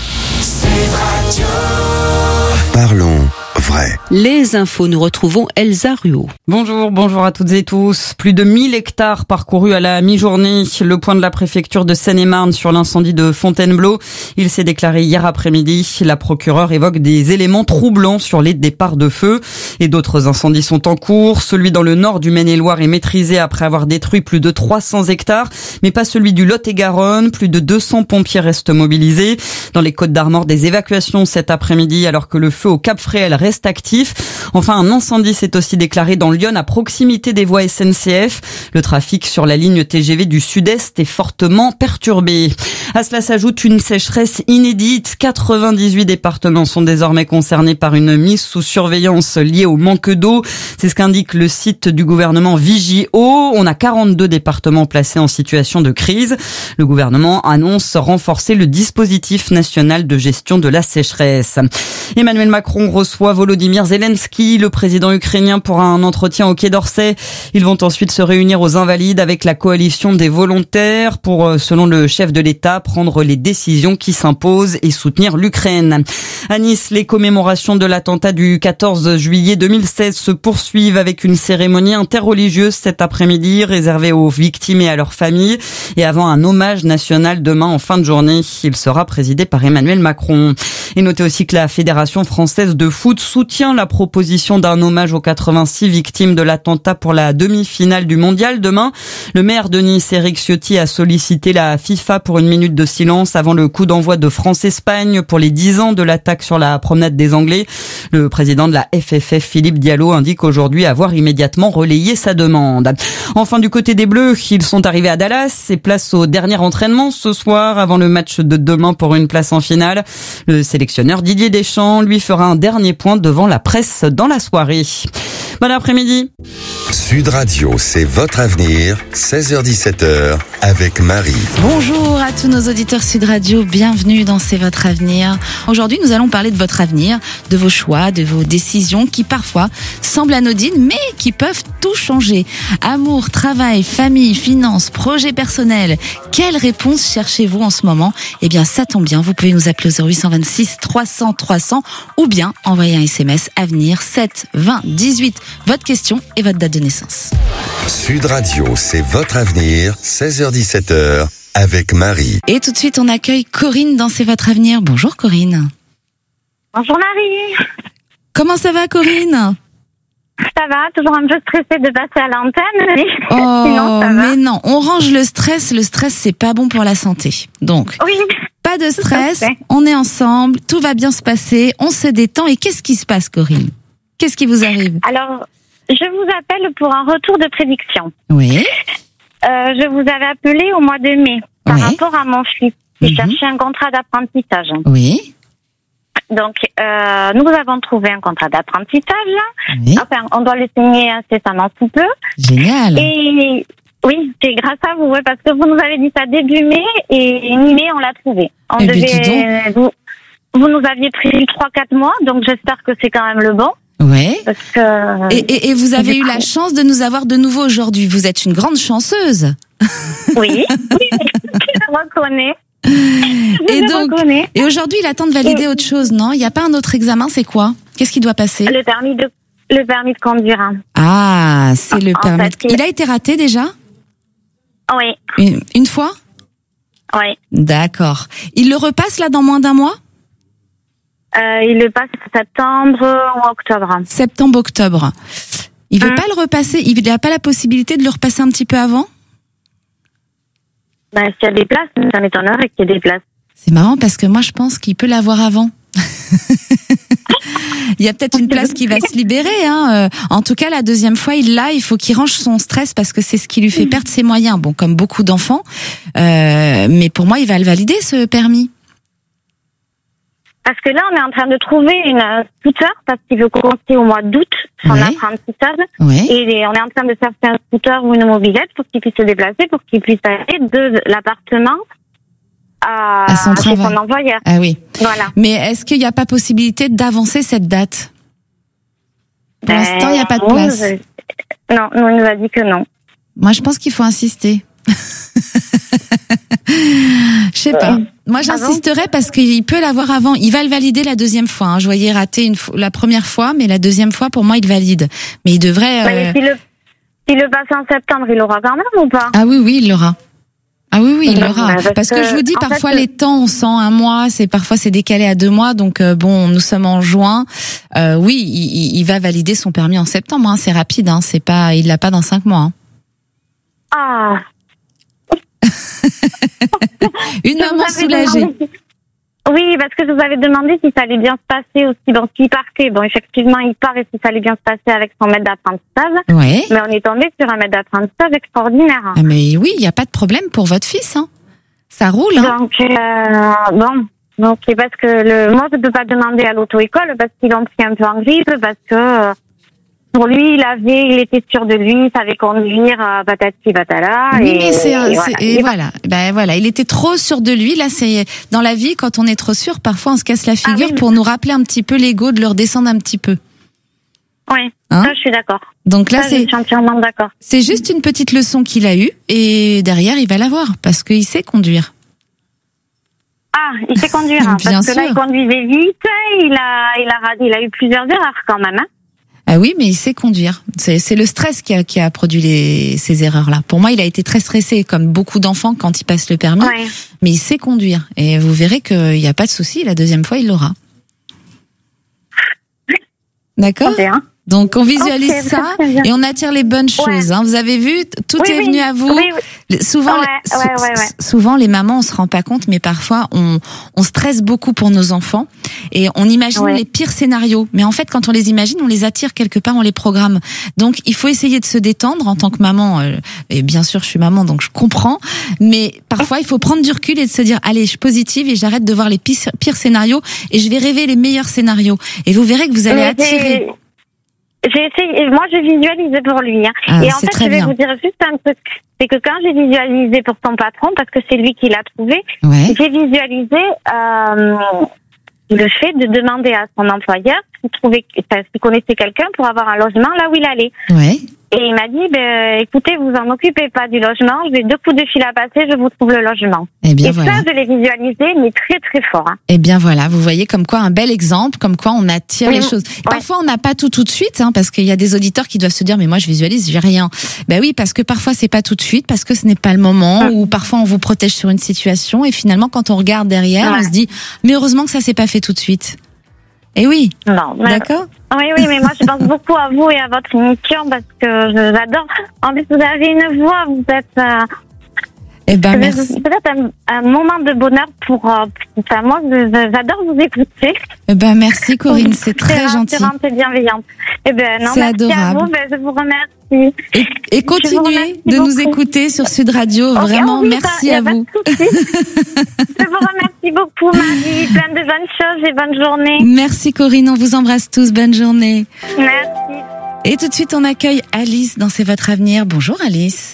Parlons vrai. Les infos, nous retrouvons Elsa Ruot. Bonjour, bonjour à toutes et tous. Plus de mille hectares parcourus à la mi-journée. Le point de la préfecture de Seine-et-Marne sur l'incendie de Fontainebleau. Il s'est déclaré hier après-midi. La procureure évoque des éléments troublants sur les départs de feu. Et d'autres incendies sont en cours. Celui dans le nord du Maine-et-Loire est maîtrisé après avoir détruit plus de trois cents hectares. Mais pas celui du Lot-et-Garonne. Plus de deux cents pompiers restent mobilisés. Dans les Côtes-d'Armor, des évacuations cet après-midi alors que le feu au Cap-Fréhel reste actif. Enfin, un incendie s'est aussi déclaré dans Lyon à proximité des voies S N C F. Le trafic sur la ligne T G V du Sud-Est est fortement perturbé. À cela s'ajoute une sécheresse inédite. quatre-vingt-dix-huit départements sont désormais concernés par une mise sous surveillance liée au manque d'eau. C'est ce qu'indique le site du gouvernement Vigio. On a quarante-deux départements placés en situation de crise. Le gouvernement annonce renforcer le dispositif national de gestion de la sécheresse. Emmanuel Macron reçoit Volodymyr Zelensky, le président ukrainien, pour un entretien au Quai d'Orsay. Ils vont ensuite se réunir aux Invalides avec la coalition des volontaires pour, selon le chef de l'État, prendre les décisions qui s'imposent et soutenir l'Ukraine. À Nice, les commémorations de l'attentat du quatorze juillet deux mille seize se poursuivent avec une cérémonie interreligieuse cet après-midi réservée aux victimes et à leurs familles. Et avant un hommage national demain en fin de journée, il sera présidé par Emmanuel Macron. Et notez aussi que la Fédération française de foot soutient la proposition d'un hommage aux quatre-vingt-six victimes de l'attentat pour la demi-finale du mondial demain. Le maire de Nice, Éric Ciotti, a sollicité la FIFA pour une minute de silence avant le coup d'envoi de France-Espagne pour les dix ans de l'attaque sur la promenade des Anglais. Le président de la F F F, Philippe Diallo, indique aujourd'hui avoir immédiatement relayé sa demande. Enfin, du côté des Bleus, ils sont arrivés à Dallas et place au dernier entraînement ce soir avant le match de demain pour une place en finale. Le sélectionneur Didier Deschamps, lui, fera un dernier point devant la presse dans la soirée. Bon après-midi. Sud Radio, c'est votre avenir, seize heures dix-sept heures, avec Marie. Bonjour à tous nos auditeurs Sud Radio, bienvenue dans C'est votre avenir. Aujourd'hui, nous allons parler de votre avenir, de vos choix, de vos décisions qui parfois semblent anodines, mais qui peuvent tout changer. Amour, travail, famille, finances, projets personnels. Quelle réponse cherchez-vous en ce moment? Eh bien, ça tombe bien, vous pouvez nous appeler au zéro huit cent vingt-six trois cents trois cents ou bien envoyer un S M S avenir sept vingt dix-huit. Votre question et votre date de naissance. Sud Radio, c'est votre avenir, seize heures dix-sept heures, avec Marie. Et tout de suite, on accueille Corinne dans C'est votre avenir. Bonjour Corinne. Bonjour Marie. Comment ça va Corinne? Ça va, toujours un peu stressée de passer à l'antenne, mais oh, sinon ça va. Mais non, on range le stress, le stress c'est pas bon pour la santé. Donc, oui. Pas de stress, on est ensemble, tout va bien se passer, on se détend. Et qu'est-ce qui se passe Corinne? Qu'est-ce qui vous arrive? Alors, je vous appelle pour un retour de prédiction. Oui. Euh, je vous avais appelé au mois de mai par oui. rapport à mon fils qui mm-hmm. cherchait un contrat d'apprentissage. Oui. Donc, euh, nous avons trouvé un contrat d'apprentissage. Oui. Enfin, on doit le signer incessamment sous peu. Génial. Et oui, c'est grâce à vous, ouais, parce que vous nous avez dit ça début mai et mi-mai, on l'a trouvé. On eh devait, vous, vous nous aviez pris trois quatre mois, donc j'espère que c'est quand même le bon. Oui. Parce que, et, et, et vous avez eu la chance de nous avoir de nouveau aujourd'hui. Vous êtes une grande chanceuse. Oui, oui, je le reconnais. Je et donc, reconnais. Et aujourd'hui, il attend de valider et... autre chose, non? Il n'y a pas un autre examen, c'est quoi? Qu'est-ce qui doit passer? Le permis de, le permis de conduire. Ah, c'est le en permis. Fait, de... Il a été raté déjà? Oui. Une, une fois? Oui. D'accord. Il le repasse là dans moins d'un mois? Euh, il le passe septembre ou octobre. Septembre-octobre. Il veut hum. pas le repasser? Il n'a pas la possibilité de le repasser un petit peu avant? Ben, s'il y a des places, ça m'étonnerait qu'il y ait des places. C'est marrant parce que moi, je pense qu'il peut l'avoir avant. Il y a peut-être une place qui va se libérer. Hein. En tout cas, la deuxième fois, il l'a. Il faut qu'il range son stress parce que c'est ce qui lui fait perdre ses moyens. Bon, comme beaucoup d'enfants. Euh, mais pour moi, il va le valider, ce permis. Parce que là, on est en train de trouver une scooter parce qu'il veut commencer au mois d'août son Ouais. apprentissage. Ouais. Et on est en train de chercher un scooter ou une mobilette pour qu'il puisse se déplacer, pour qu'il puisse aller de l'appartement à, À son chez travail. son employeur. Ah oui. Voilà. Mais est-ce qu'il n'y a pas possibilité d'avancer cette date? Pour Ben, l'instant, il n'y a pas de nous, place. euh, Non, nous, il nous a dit que non. Moi, je pense qu'il faut insister. Je sais pas. Moi, j'insisterais parce qu'il peut l'avoir avant. Il va le valider la deuxième fois. Hein. Je voyais rater une fois, la première fois, mais la deuxième fois, pour moi, il valide. Mais il devrait. Ouais, euh, mais si le, si le passe en septembre, il l'aura quand même ou pas? Ah oui, oui, il l'aura. Ah oui, oui, il Ouais, l'aura. parce Parce que que, je vous dis, en parfois fait, les temps, on sent un mois, c'est parfois c'est décalé à deux mois. Donc euh, bon, nous sommes en juin. Euh, oui, il, il- il va valider son permis en septembre. Hein. C'est rapide. Hein. C'est pas, il l'a pas dans cinq mois. Hein. Ah. Une Je vous maman avais soulagée. demandé- Oui, parce que je vous avais demandé si ça allait bien se passer aussi. Bon, s'il partait, bon, effectivement, il part et si ça allait bien se passer avec son maître d'apprentissage. Ouais. Mais on est tombé sur un maître d'apprentissage extraordinaire. Ah, mais oui, il n'y a pas de problème pour votre fils. Hein. Ça roule. Hein. Donc, euh, bon. Donc, c'est parce que le, moi, je peux pas demander à l'auto-école parce qu'ils l'ont pris un peu en grippe, parce que, euh, pour lui, il avait, il était sûr de lui, il savait conduire, euh, patati patala. Oui, et, mais c'est, et c'est- voilà. et Et voilà. Ben voilà, il était trop sûr de lui. Là, c'est dans la vie, quand on est trop sûr, parfois on se casse la figure Ah oui. pour nous rappeler un petit peu l'ego, de le redescendre un petit peu. Oui, Hein ça, je suis d'accord. Donc là, Ça, c'est je suis entièrement d'accord. c'est juste une petite leçon qu'il a eue et derrière, il va l'avoir parce qu'il sait conduire. Ah, il sait conduire, hein, Bien parce que là, sûr. il conduisait vite, il a, il a, il a eu plusieurs erreurs quand même, hein. Ah oui, mais il sait conduire. C'est c'est le stress qui a, qui a produit les, ces erreurs-là. Pour moi, il a été très stressé, comme beaucoup d'enfants quand ils passent le permis. Ouais. Mais il sait conduire. Et vous verrez qu'il n'y a pas de souci. La deuxième fois, il l'aura. D'accord? Très bien. Donc on visualise Ok, ça très bien. et on attire les bonnes choses. Hein. Vous avez vu, t- tout Oui, est oui. venu à vous. Oui, oui. Les- Souvent, Ouais, les- ouais, sou- ouais, ouais. souvent les mamans, on se rend pas compte, mais parfois on, on stresse beaucoup pour nos enfants et on imagine Ouais. les pires scénarios. Mais en fait, quand on les imagine, on les attire quelque part, on les programme. Donc il faut essayer de se détendre en tant que maman. euh, Et bien sûr, je suis maman, donc je comprends. Mais parfois, il faut prendre du recul et de se dire, allez, je suis positive et j'arrête de voir les pires, pires scénarios et je vais rêver les meilleurs scénarios. Et vous verrez que vous allez Mais attirer. j'ai- J'ai essayé, moi je visualise pour lui. Hein. Ah, et en c'est fait, très je vais bien. vous dire juste un truc. C'est que quand j'ai visualisé pour son patron, parce que c'est lui qui l'a trouvé, Ouais. j'ai visualisé euh, le fait de demander à son employeur s'il trouvait, enfin, s'il connaissait quelqu'un pour avoir un logement là où il allait. Ouais. Et il m'a dit, ben, écoutez, vous en occupez pas du logement, j'ai deux coups de fil à passer, je vous trouve le logement. Eh bien, et voilà. ça, je l'ai visualisé, mais très très fort. Hein. Eh bien voilà, vous voyez comme quoi un bel exemple, comme quoi on attire Oui, les choses. Parfois on n'a pas tout tout de suite, hein, parce qu'il y a des auditeurs qui doivent se dire mais moi je visualise, j'ai rien. Ben oui, parce que parfois c'est pas tout de suite, parce que ce n'est pas le moment, ou parfois on vous protège sur une situation et finalement quand on regarde derrière, Ouais. on se dit mais heureusement que ça s'est pas fait tout de suite. Eh oui. Non. mais- D'accord. Oui, oui, mais moi je pense beaucoup à vous et à votre émission parce que je- j'adore. En plus, vous avez une voix, vous êtes. Euh, Eh ben c'est merci. peut-être un, un moment de bonheur pour. Euh, enfin, moi, je- je- j'adore vous écouter. Eh ben merci Corinne, c'est très gentil. rassurante et bienveillante. Eh ben non, C'est merci adorable. à vous. Ben, je vous remercie. Et, et Je vous continuez remercie de nous beaucoup. écouter sur Sud Radio. Ok, Vraiment, oh oui, ça, merci y a à pas de vous. souci. Je vous remercie beaucoup, Marie. Plein de bonnes choses et bonne journée. Merci Corinne, on vous embrasse tous. Bonne journée. Merci. Et tout de suite, on accueille Alice dans C'est votre avenir. Bonjour Alice.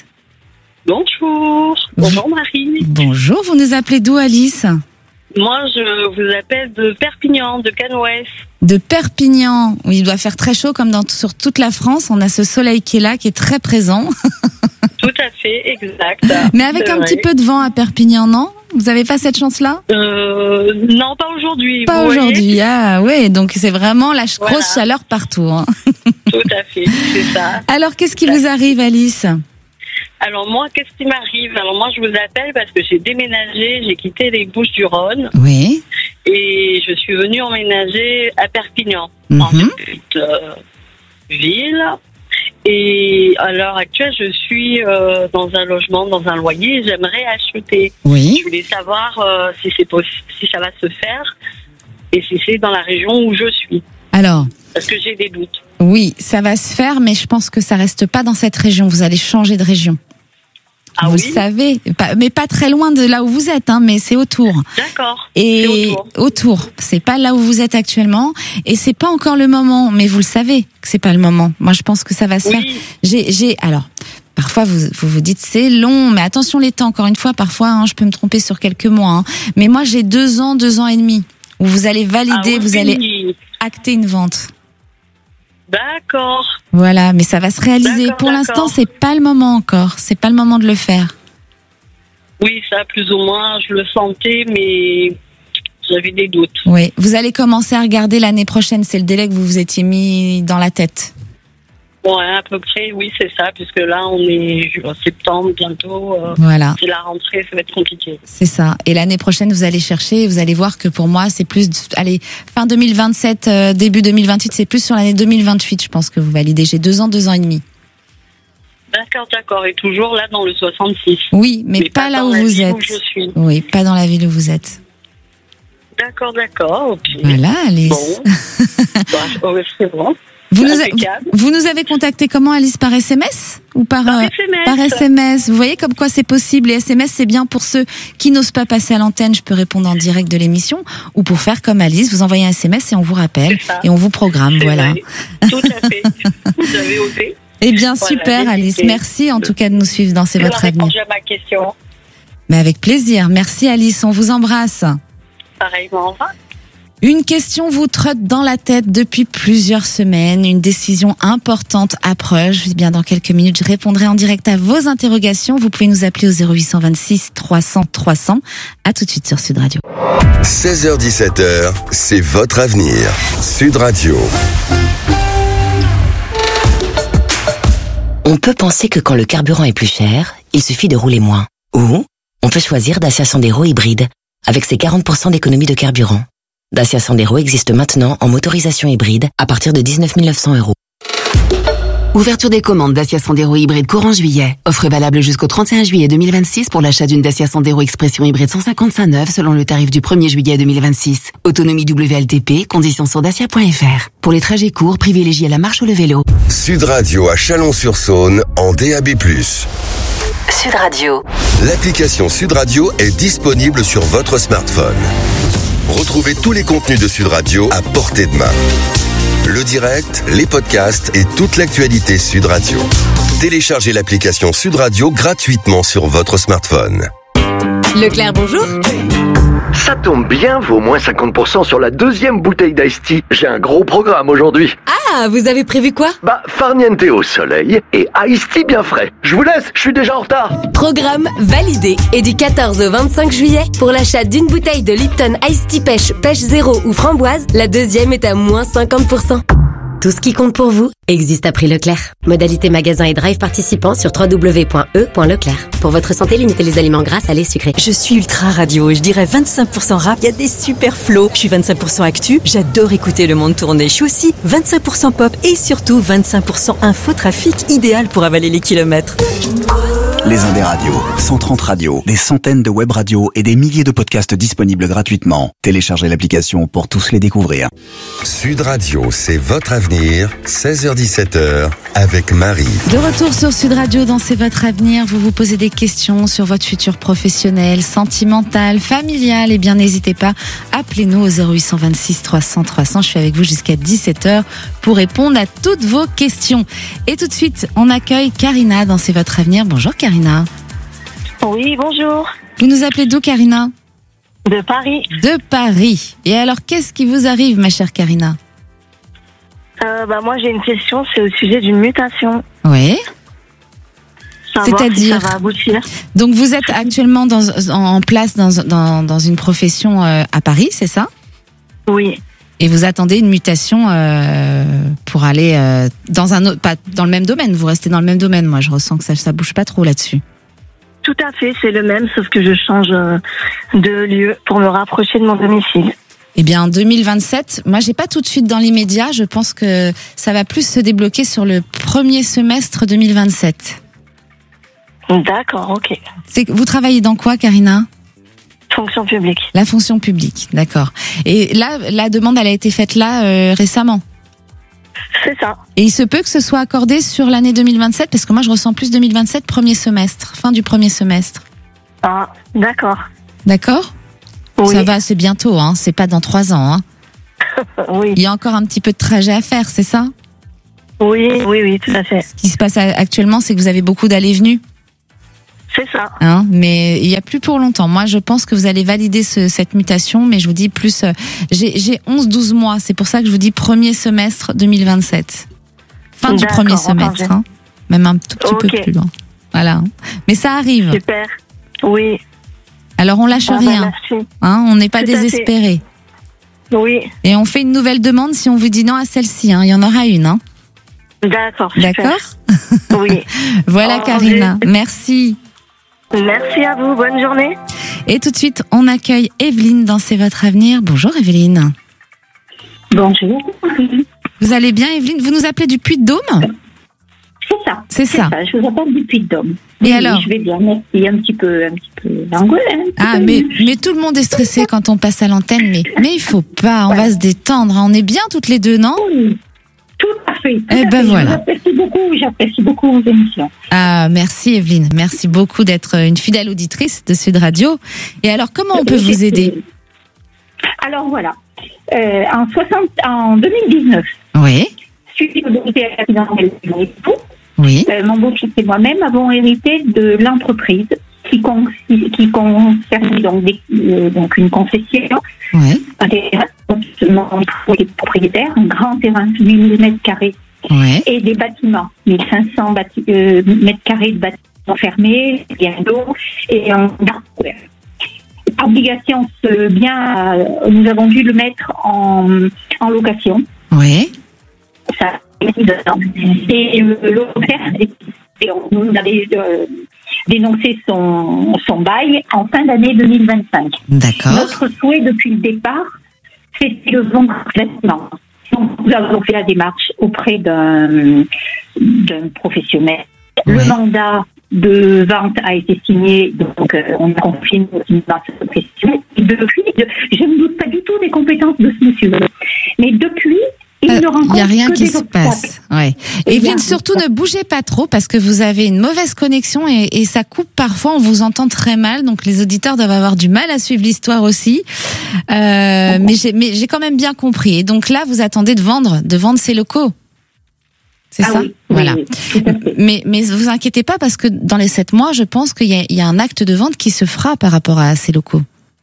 Bonjour. Bonjour Marie. Bonjour, vous nous appelez d'où Alice? Moi, je vous appelle de Perpignan, de Canouès. De Perpignan, où il doit faire très chaud comme dans, sur toute la France. On a ce soleil qui est là, qui est très présent. Tout à fait, exact. Mais avec C'est un vrai. petit peu de vent à Perpignan, non? Vous avez pas cette chance-là? Euh, non, pas aujourd'hui. Pas vous voyez. aujourd'hui. Ah ouais, donc c'est vraiment la ch- Voilà. grosse chaleur partout. Hein. Tout à fait, c'est ça. Alors, qu'est-ce qui vous arrive, Alice? Alors moi, qu'est-ce qui m'arrive? Alors moi, je vous appelle parce que j'ai déménagé, j'ai quitté les Bouches-du-Rhône Oui. et je suis venue emménager à Perpignan, Mhm. dans une petite euh, ville. Et à l'heure actuelle, je suis euh, dans un logement, dans un loyer. J'aimerais acheter. Oui. Je voulais savoir euh, si c'est possi- si ça va se faire et si c'est dans la région où je suis. Alors. Parce que j'ai des doutes. Oui, ça va se faire, mais je pense que ça reste pas dans cette région. Vous allez changer de région. Ah vous oui le savez, pas, mais pas très loin de là où vous êtes, hein, mais c'est autour. D'accord. Et c'est autour. autour, c'est pas là où vous êtes actuellement, et c'est pas encore le moment. Mais vous le savez que c'est pas le moment. Moi, je pense que ça va se Oui. faire. J'ai, j'ai, alors. Parfois, vous, vous vous dites c'est long, mais attention les temps. Encore une fois, parfois, hein, je peux me tromper sur quelques mois. Hein. Mais moi, j'ai deux ans, deux ans et demi où vous allez valider, Ah oui. vous allez acter une vente. D'accord. Voilà, mais ça va se réaliser. D'accord, Pour l'instant, d'accord. c'est pas le moment encore. C'est pas le moment de le faire. Oui, ça, plus ou moins, je le sentais, mais j'avais des doutes. Oui, vous allez commencer à regarder l'année prochaine. C'est le délai que vous vous étiez mis dans la tête. Ouais, à peu près, oui, c'est ça, puisque là, on est en septembre bientôt. euh, Voilà. C'est la rentrée, ça va être compliqué. C'est ça. Et l'année prochaine, vous allez chercher et vous allez voir que pour moi, c'est plus, allez, fin deux mille vingt-sept, euh, début deux mille vingt-huit, c'est plus sur l'année deux mille vingt-huit, je pense que vous validez. J'ai deux ans, deux ans et demi. D'accord, d'accord. Et toujours là, dans le soixante-six. Oui, mais, pas, là dans où la vous ville êtes. où je suis. Oui, pas dans la ville où vous êtes. D'accord, d'accord. Ok. Voilà, Alice. Bon. Bah, ouais, c'est bon. Vous nous, a- Impeccable. vous nous avez contacté comment, Alice, par S M S ou par, Par euh, S M S. par S M S? Vous voyez comme quoi c'est possible. Les S M S, c'est bien pour ceux qui n'osent pas passer à l'antenne. Je peux répondre en direct de l'émission, ou pour faire comme Alice, vous envoyez un S M S et on vous rappelle C'est ça. et on vous programme. C'est Voilà. vrai. Tout à fait. Vous avez osé. Eh bien, Voilà, super, j'ai Alice. hésité. Merci en tout cas de nous suivre dans C'est Tu votre as avenir. répondu à ma question. Mais avec plaisir. Merci, Alice. On vous embrasse. Pareillement, au revoir. Une question vous trotte dans la tête depuis plusieurs semaines. Une décision importante approche. Eh bien, dans quelques minutes, je répondrai en direct à vos interrogations. Vous pouvez nous appeler au zéro huit cent vingt-six trois cents trois cents. À tout de suite sur Sud Radio. seize heures dix-sept heures, c'est votre avenir. Sud Radio. On peut penser que quand le carburant est plus cher, il suffit de rouler moins. Ou on peut choisir Dacia Sandero hybride, avec ses quarante pour cent d'économie de carburant. Dacia Sandero existe maintenant en motorisation hybride à partir de dix-neuf mille neuf cents euros. Ouverture des commandes Dacia Sandero hybride courant juillet. Offre valable jusqu'au trente et un juillet deux mille vingt-six pour l'achat d'une Dacia Sandero Expression hybride cent cinquante-cinq neuve selon le tarif du premier juillet deux mille vingt-six. Autonomie W L T P, conditions sur dacia point f r. Pour les trajets courts, privilégiez la marche ou le vélo. Sud Radio à Chalon-sur-Saône en D A B plus. Sud Radio. L'application Sud Radio est disponible sur votre smartphone. Retrouvez tous les contenus de Sud Radio à portée de main. Le direct, les podcasts et toute l'actualité Sud Radio. Téléchargez l'application Sud Radio gratuitement sur votre smartphone. Leclerc, bonjour. Ça tombe bien, vaut moins cinquante pour cent sur la deuxième bouteille d'Ice Tea. J'ai un gros programme aujourd'hui. Ah, vous avez prévu quoi? Bah, farniente au soleil et Ice Tea bien frais. Je vous laisse, je suis déjà en retard. Programme validé. Et du quatorze au vingt-cinq juillet, pour l'achat d'une bouteille de Lipton Ice Tea Pêche, Pêche Zéro ou Framboise, la deuxième est à moins cinquante pour cent. Tout ce qui compte pour vous existe à prix Leclerc. Modalité magasin et drive participants sur w w w point e point leclerc. Pour votre santé, limitez les aliments gras, salés, sucrés. Je suis ultra radio, je dirais vingt-cinq pour cent rap, il y a des super flows. Je suis vingt-cinq pour cent actu, j'adore écouter le monde tourner. Je suis aussi vingt-cinq pour cent pop et surtout vingt-cinq pour cent infotrafic, idéal pour avaler les kilomètres. Les Indés Radios, cent trente radios, des centaines de web radios et des milliers de podcasts disponibles gratuitement. Téléchargez l'application pour tous les découvrir. Sud Radio, c'est votre avenir, seize heures dix-sept heures, avec Marie. De retour sur Sud Radio dans C'est votre avenir, vous vous posez des questions sur votre futur professionnel, sentimental, familial, et bien n'hésitez pas, appelez-nous au zéro huit cent vingt-six trois cents trois cents, je suis avec vous jusqu'à dix-sept heures pour répondre à toutes vos questions. Et tout de suite, on accueille Karina dans C'est votre avenir. Bonjour Karina. Oui, bonjour. Vous nous appelez d'où Karina? De Paris. De Paris. Et alors, qu'est-ce qui vous arrive ma chère Karina? Euh, bah, moi, j'ai une question, c'est au sujet d'une mutation. Oui. Savoir C'est-à-dire si ça va aboutir. Donc vous êtes actuellement dans, en place dans, dans, dans une profession euh, à Paris, c'est ça? Oui. Et vous attendez une mutation euh, pour aller euh, dans un autre, pas dans le même domaine. Vous restez dans le même domaine. Moi, je ressens que ça, ça bouge pas trop là-dessus. Tout à fait, c'est le même, sauf que je change euh, de lieu pour me rapprocher de mon domicile. Eh bien, en deux mille vingt-sept, moi, j'ai pas tout de suite dans l'immédiat. Je pense que ça va plus se débloquer sur le premier semestre deux mille vingt-sept. D'accord, ok. C'est, vous travaillez dans quoi, Karina ? Fonction publique. La fonction publique, d'accord. Et là, la demande, elle a été faite là euh, récemment. C'est ça. Et il se peut que ce soit accordé sur l'année deux mille vingt-sept, parce que moi, je ressens plus deux mille vingt-sept, premier semestre, fin du premier semestre. Ah, d'accord. D'accord ? Oui. Ça va, c'est bientôt, hein. C'est pas dans trois ans, hein. Oui. Il y a encore un petit peu de trajet à faire, c'est ça ? Oui, oui, oui, tout à fait. Ce qui se passe actuellement, c'est que vous avez beaucoup d'allées-venues. C'est ça. Hein, mais il y a plus pour longtemps. Moi, je pense que vous allez valider ce, cette mutation, mais je vous dis plus. Euh, j'ai, j'ai onze douze mois. C'est pour ça que je vous dis premier semestre deux mille vingt-sept. Fin du D'accord, premier semestre, entendu. hein, même un tout petit Ok. peu plus loin. Voilà. Mais ça arrive. Super. Oui. Alors on lâche Ah bah, rien. merci. Hein, on n'est pas Tout à fait. désespéré. Oui. Et on fait une nouvelle demande si on vous dit non à celle-ci. Hein. Il y en aura une. Hein. D'accord. super. D'accord. Oui. Voilà, Entendu. Karina. Merci. Merci à vous. Bonne journée. Et tout de suite, on accueille Evelyne dans C'est votre avenir. Bonjour Evelyne. Bonjour. Vous allez bien Evelyne ? Vous nous appelez du Puy-de-Dôme ? C'est ça. C'est ça. Je vous appelle du Puy-de-Dôme. Et Oui, alors ? Je vais bien, merci. Un petit peu, un petit peu angoulé. Ah, mais, mais tout le monde est stressé quand on passe à l'antenne, mais, mais il faut pas, on va se détendre. hein. On est bien toutes les deux, non ? Tout à fait. Tout Eh à ben fait. voilà. J'apprécie beaucoup, j'apprécie beaucoup vos émissions. Ah, merci Evelyne. Merci beaucoup d'être une fidèle auditrice de Sud Radio. Et alors, comment on peut vous aider ? Alors voilà. Euh, en, soixante, en deux mille dix-neuf, Oui. suite au décès accidentel de mon époux, Oui. euh, mon beau-fils et moi-même avons hérité de l'entreprise qui, con, qui concernait donc, des, euh, donc une concession. Oui. Un terrain, mon époux est propriétaire, un grand terrain de mille mètres carrés Ouais. et des bâtiments, mille cinq cents bâti- euh, mètres carrés de bâtiments fermés, bien d'eau et un garde couvert. Obligation, ce bien, euh, nous avons dû le mettre en, en location. Oui. Ça, et euh, le locataire, et on avait euh, dénoncé son, son bail en fin d'année deux mille vingt-cinq. D'accord. Notre souhait depuis le départ, c'était le vendre complètement. Donc, nous avons fait la démarche auprès d'un, d'un professionnel. Le Ouais. mandat de vente a été signé, donc euh, on a confié nos documents à ce professionnel. Et depuis, de- je ne doute pas du tout des compétences de ce monsieur. Mais depuis, il Euh, ne rencontre Il n'y a rien que qui des se obstacles. passe. Ouais. Et Evelyne, bien, surtout ne bougez pas trop parce que vous avez une mauvaise connexion et, et ça coupe parfois. On vous entend très mal, donc les auditeurs doivent avoir du mal à suivre l'histoire aussi. Euh, mais j'ai, mais j'ai quand même bien compris. Et donc là, vous attendez de vendre, de vendre ces locaux. C'est Ah ça, oui, oui, voilà. oui, tout à fait. Mais mais vous inquiétez pas parce que dans les sept mois, je pense qu'il y a, il y a un acte de vente qui se fera par rapport à ces locaux.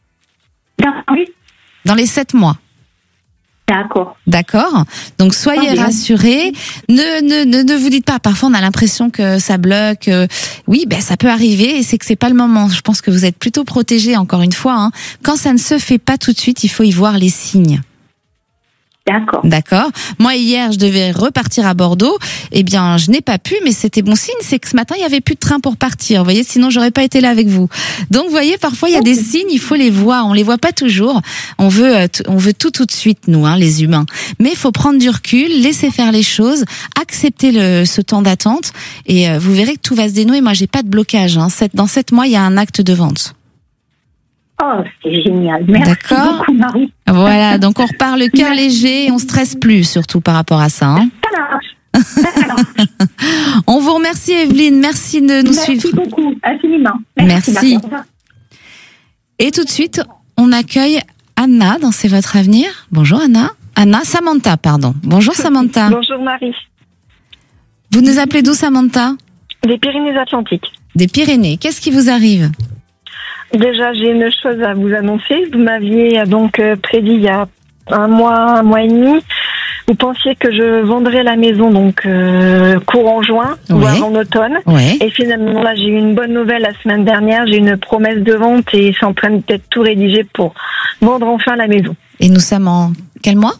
Oui. Dans les sept mois. D'accord. D'accord. Donc soyez Ah, bien. rassurés. Ne, ne ne ne vous dites pas. Parfois on a l'impression que ça bloque. Euh, Oui, ben ça peut arriver et c'est que c'est pas le moment. Je pense que vous êtes plutôt protégés. Encore une fois, hein. Quand ça ne se fait pas tout de suite, il faut y voir les signes. D'accord. D'accord. Moi hier, je devais repartir à Bordeaux. Eh bien, je n'ai pas pu, mais c'était bon signe. C'est que ce matin, il y avait plus de train pour partir. Vous voyez, sinon j'aurais pas été là avec vous. Donc, vous voyez, parfois il y a des signes, il faut les voir. On les voit pas toujours. On veut, euh, t- on veut tout tout de suite, nous, hein, les humains. Mais il faut prendre du recul, laisser faire les choses, accepter le, ce temps d'attente, et euh, vous verrez que tout va se dénouer. Moi, j'ai pas de blocage. Hein. Sept- dans sept mois, il y a un acte de vente. Oh, c'est génial. Merci D'accord. beaucoup, Marie. Voilà. Donc, on repart le cœur léger et on stresse plus, surtout par rapport à ça. Hein. Ça marche. Ça marche. On vous remercie, Evelyne. Merci de nous Merci suivre. beaucoup, infiniment. Merci. Marie. Au revoir. Et tout de suite, on accueille Anna dans C'est votre avenir. Bonjour Anna. Anna, Samantha, pardon. Bonjour Samantha. Bonjour Marie. Vous nous appelez d'où Samantha ? Des Pyrénées-Atlantiques. Des Pyrénées. Qu'est-ce qui vous arrive ? Déjà, j'ai une chose à vous annoncer. Vous m'aviez euh, donc euh, prédit il y a un mois, un mois et demi. Vous pensiez que je vendrais la maison donc euh, courant juin, Ouais. voire en automne. Ouais. Et finalement, là, j'ai eu une bonne nouvelle la semaine dernière. J'ai une promesse de vente et c'est en train d'être tout rédigé pour vendre enfin la maison. Et nous sommes en quel mois ?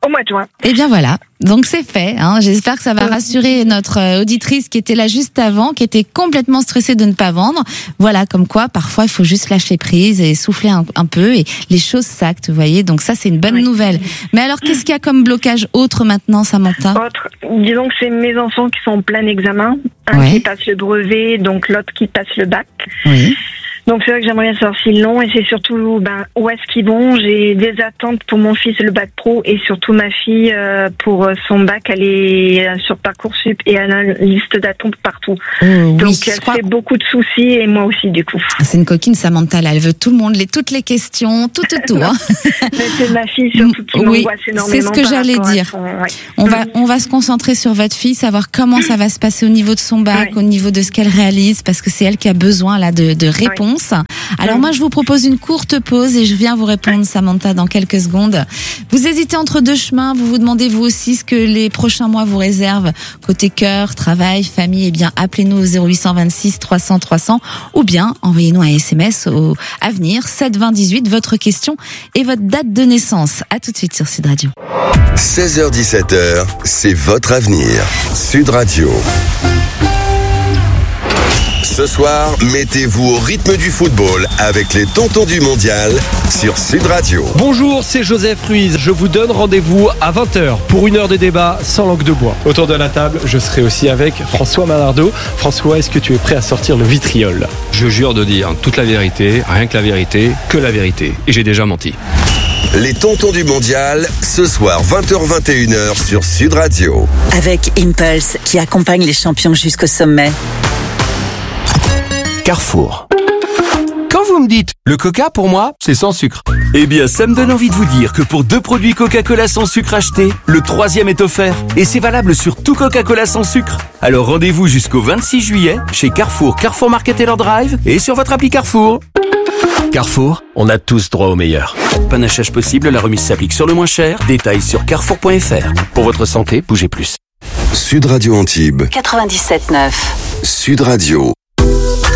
au mois de juin. Eh bien voilà, donc c'est fait. Hein. J'espère que ça va rassurer notre euh, auditrice qui était là juste avant, qui était complètement stressée de ne pas vendre. Voilà, comme quoi parfois il faut juste lâcher prise et souffler un, un peu et les choses s'actent, vous voyez. Donc ça c'est une bonne oui. nouvelle. Mais alors qu'est-ce qu'il y a comme blocage autre maintenant, Samantha? Autre, disons que c'est mes enfants qui sont en plein examen, un ouais. qui passe le brevet, donc l'autre qui passe le bac. Oui. Donc c'est vrai que j'aimerais bien savoir s'ils l'ont et c'est surtout ben, où est-ce qu'ils vont. J'ai des attentes pour mon fils le bac pro et surtout ma fille euh, pour son bac. Elle est sur Parcoursup et elle a une liste d'attente partout. Oh, Donc oui, elle crois... fait beaucoup de soucis et moi aussi du coup. C'est une coquine Samantha là, elle veut tout le monde, les, toutes les questions, tout tout tout. Hein. Mais c'est ma fille surtout qui oui, m'angoisse énormément. C'est ce que j'allais dire. Son... Ouais. On va on va se concentrer sur votre fille, savoir comment ça va se passer au niveau de son bac, ouais. au niveau de ce qu'elle réalise, parce que c'est elle qui a besoin là de, de réponses. Ouais. Alors moi je vous propose une courte pause et je viens vous répondre Samantha dans quelques secondes. Vous hésitez entre deux chemins, vous vous demandez vous aussi ce que les prochains mois vous réservent côté cœur, travail, famille, eh bien appelez-nous au zéro huit cent vingt-six trois cents trois cents ou bien envoyez-nous un S M S au avenir sept vingt dix-huit votre question et votre date de naissance. À tout de suite sur Sud Radio. seize heures dix-sept heures, c'est votre avenir. Sud Radio. Ce soir, mettez-vous au rythme du football avec les Tontons du Mondial sur Sud Radio. Bonjour, c'est Joseph Ruiz. Je vous donne rendez-vous à vingt heures pour une heure de débat sans langue de bois. Autour de la table, je serai aussi avec François Malardeau. François, est-ce que tu es prêt à sortir le vitriol? Je jure de dire toute la vérité, rien que la vérité, que la vérité. Et j'ai déjà menti. Les Tontons du Mondial, ce soir vingt heures vingt et une heures sur Sud Radio. Avec Impulse qui accompagne les champions jusqu'au sommet. Carrefour. Quand vous me dites le Coca pour moi, c'est sans sucre. Eh bien, ça me donne envie de vous dire que pour deux produits Coca-Cola sans sucre achetés, le troisième est offert. Et c'est valable sur tout Coca-Cola sans sucre. Alors rendez-vous jusqu'au vingt-six juillet chez Carrefour, Carrefour Market Taylor Drive et sur votre appli Carrefour. Carrefour, on a tous droit au meilleur. Panachage possible, la remise s'applique sur le moins cher. Détails sur carrefour point f r. Pour votre santé, bougez plus. Sud Radio Antibes. quatre-vingt-dix-sept neuf. Sud Radio.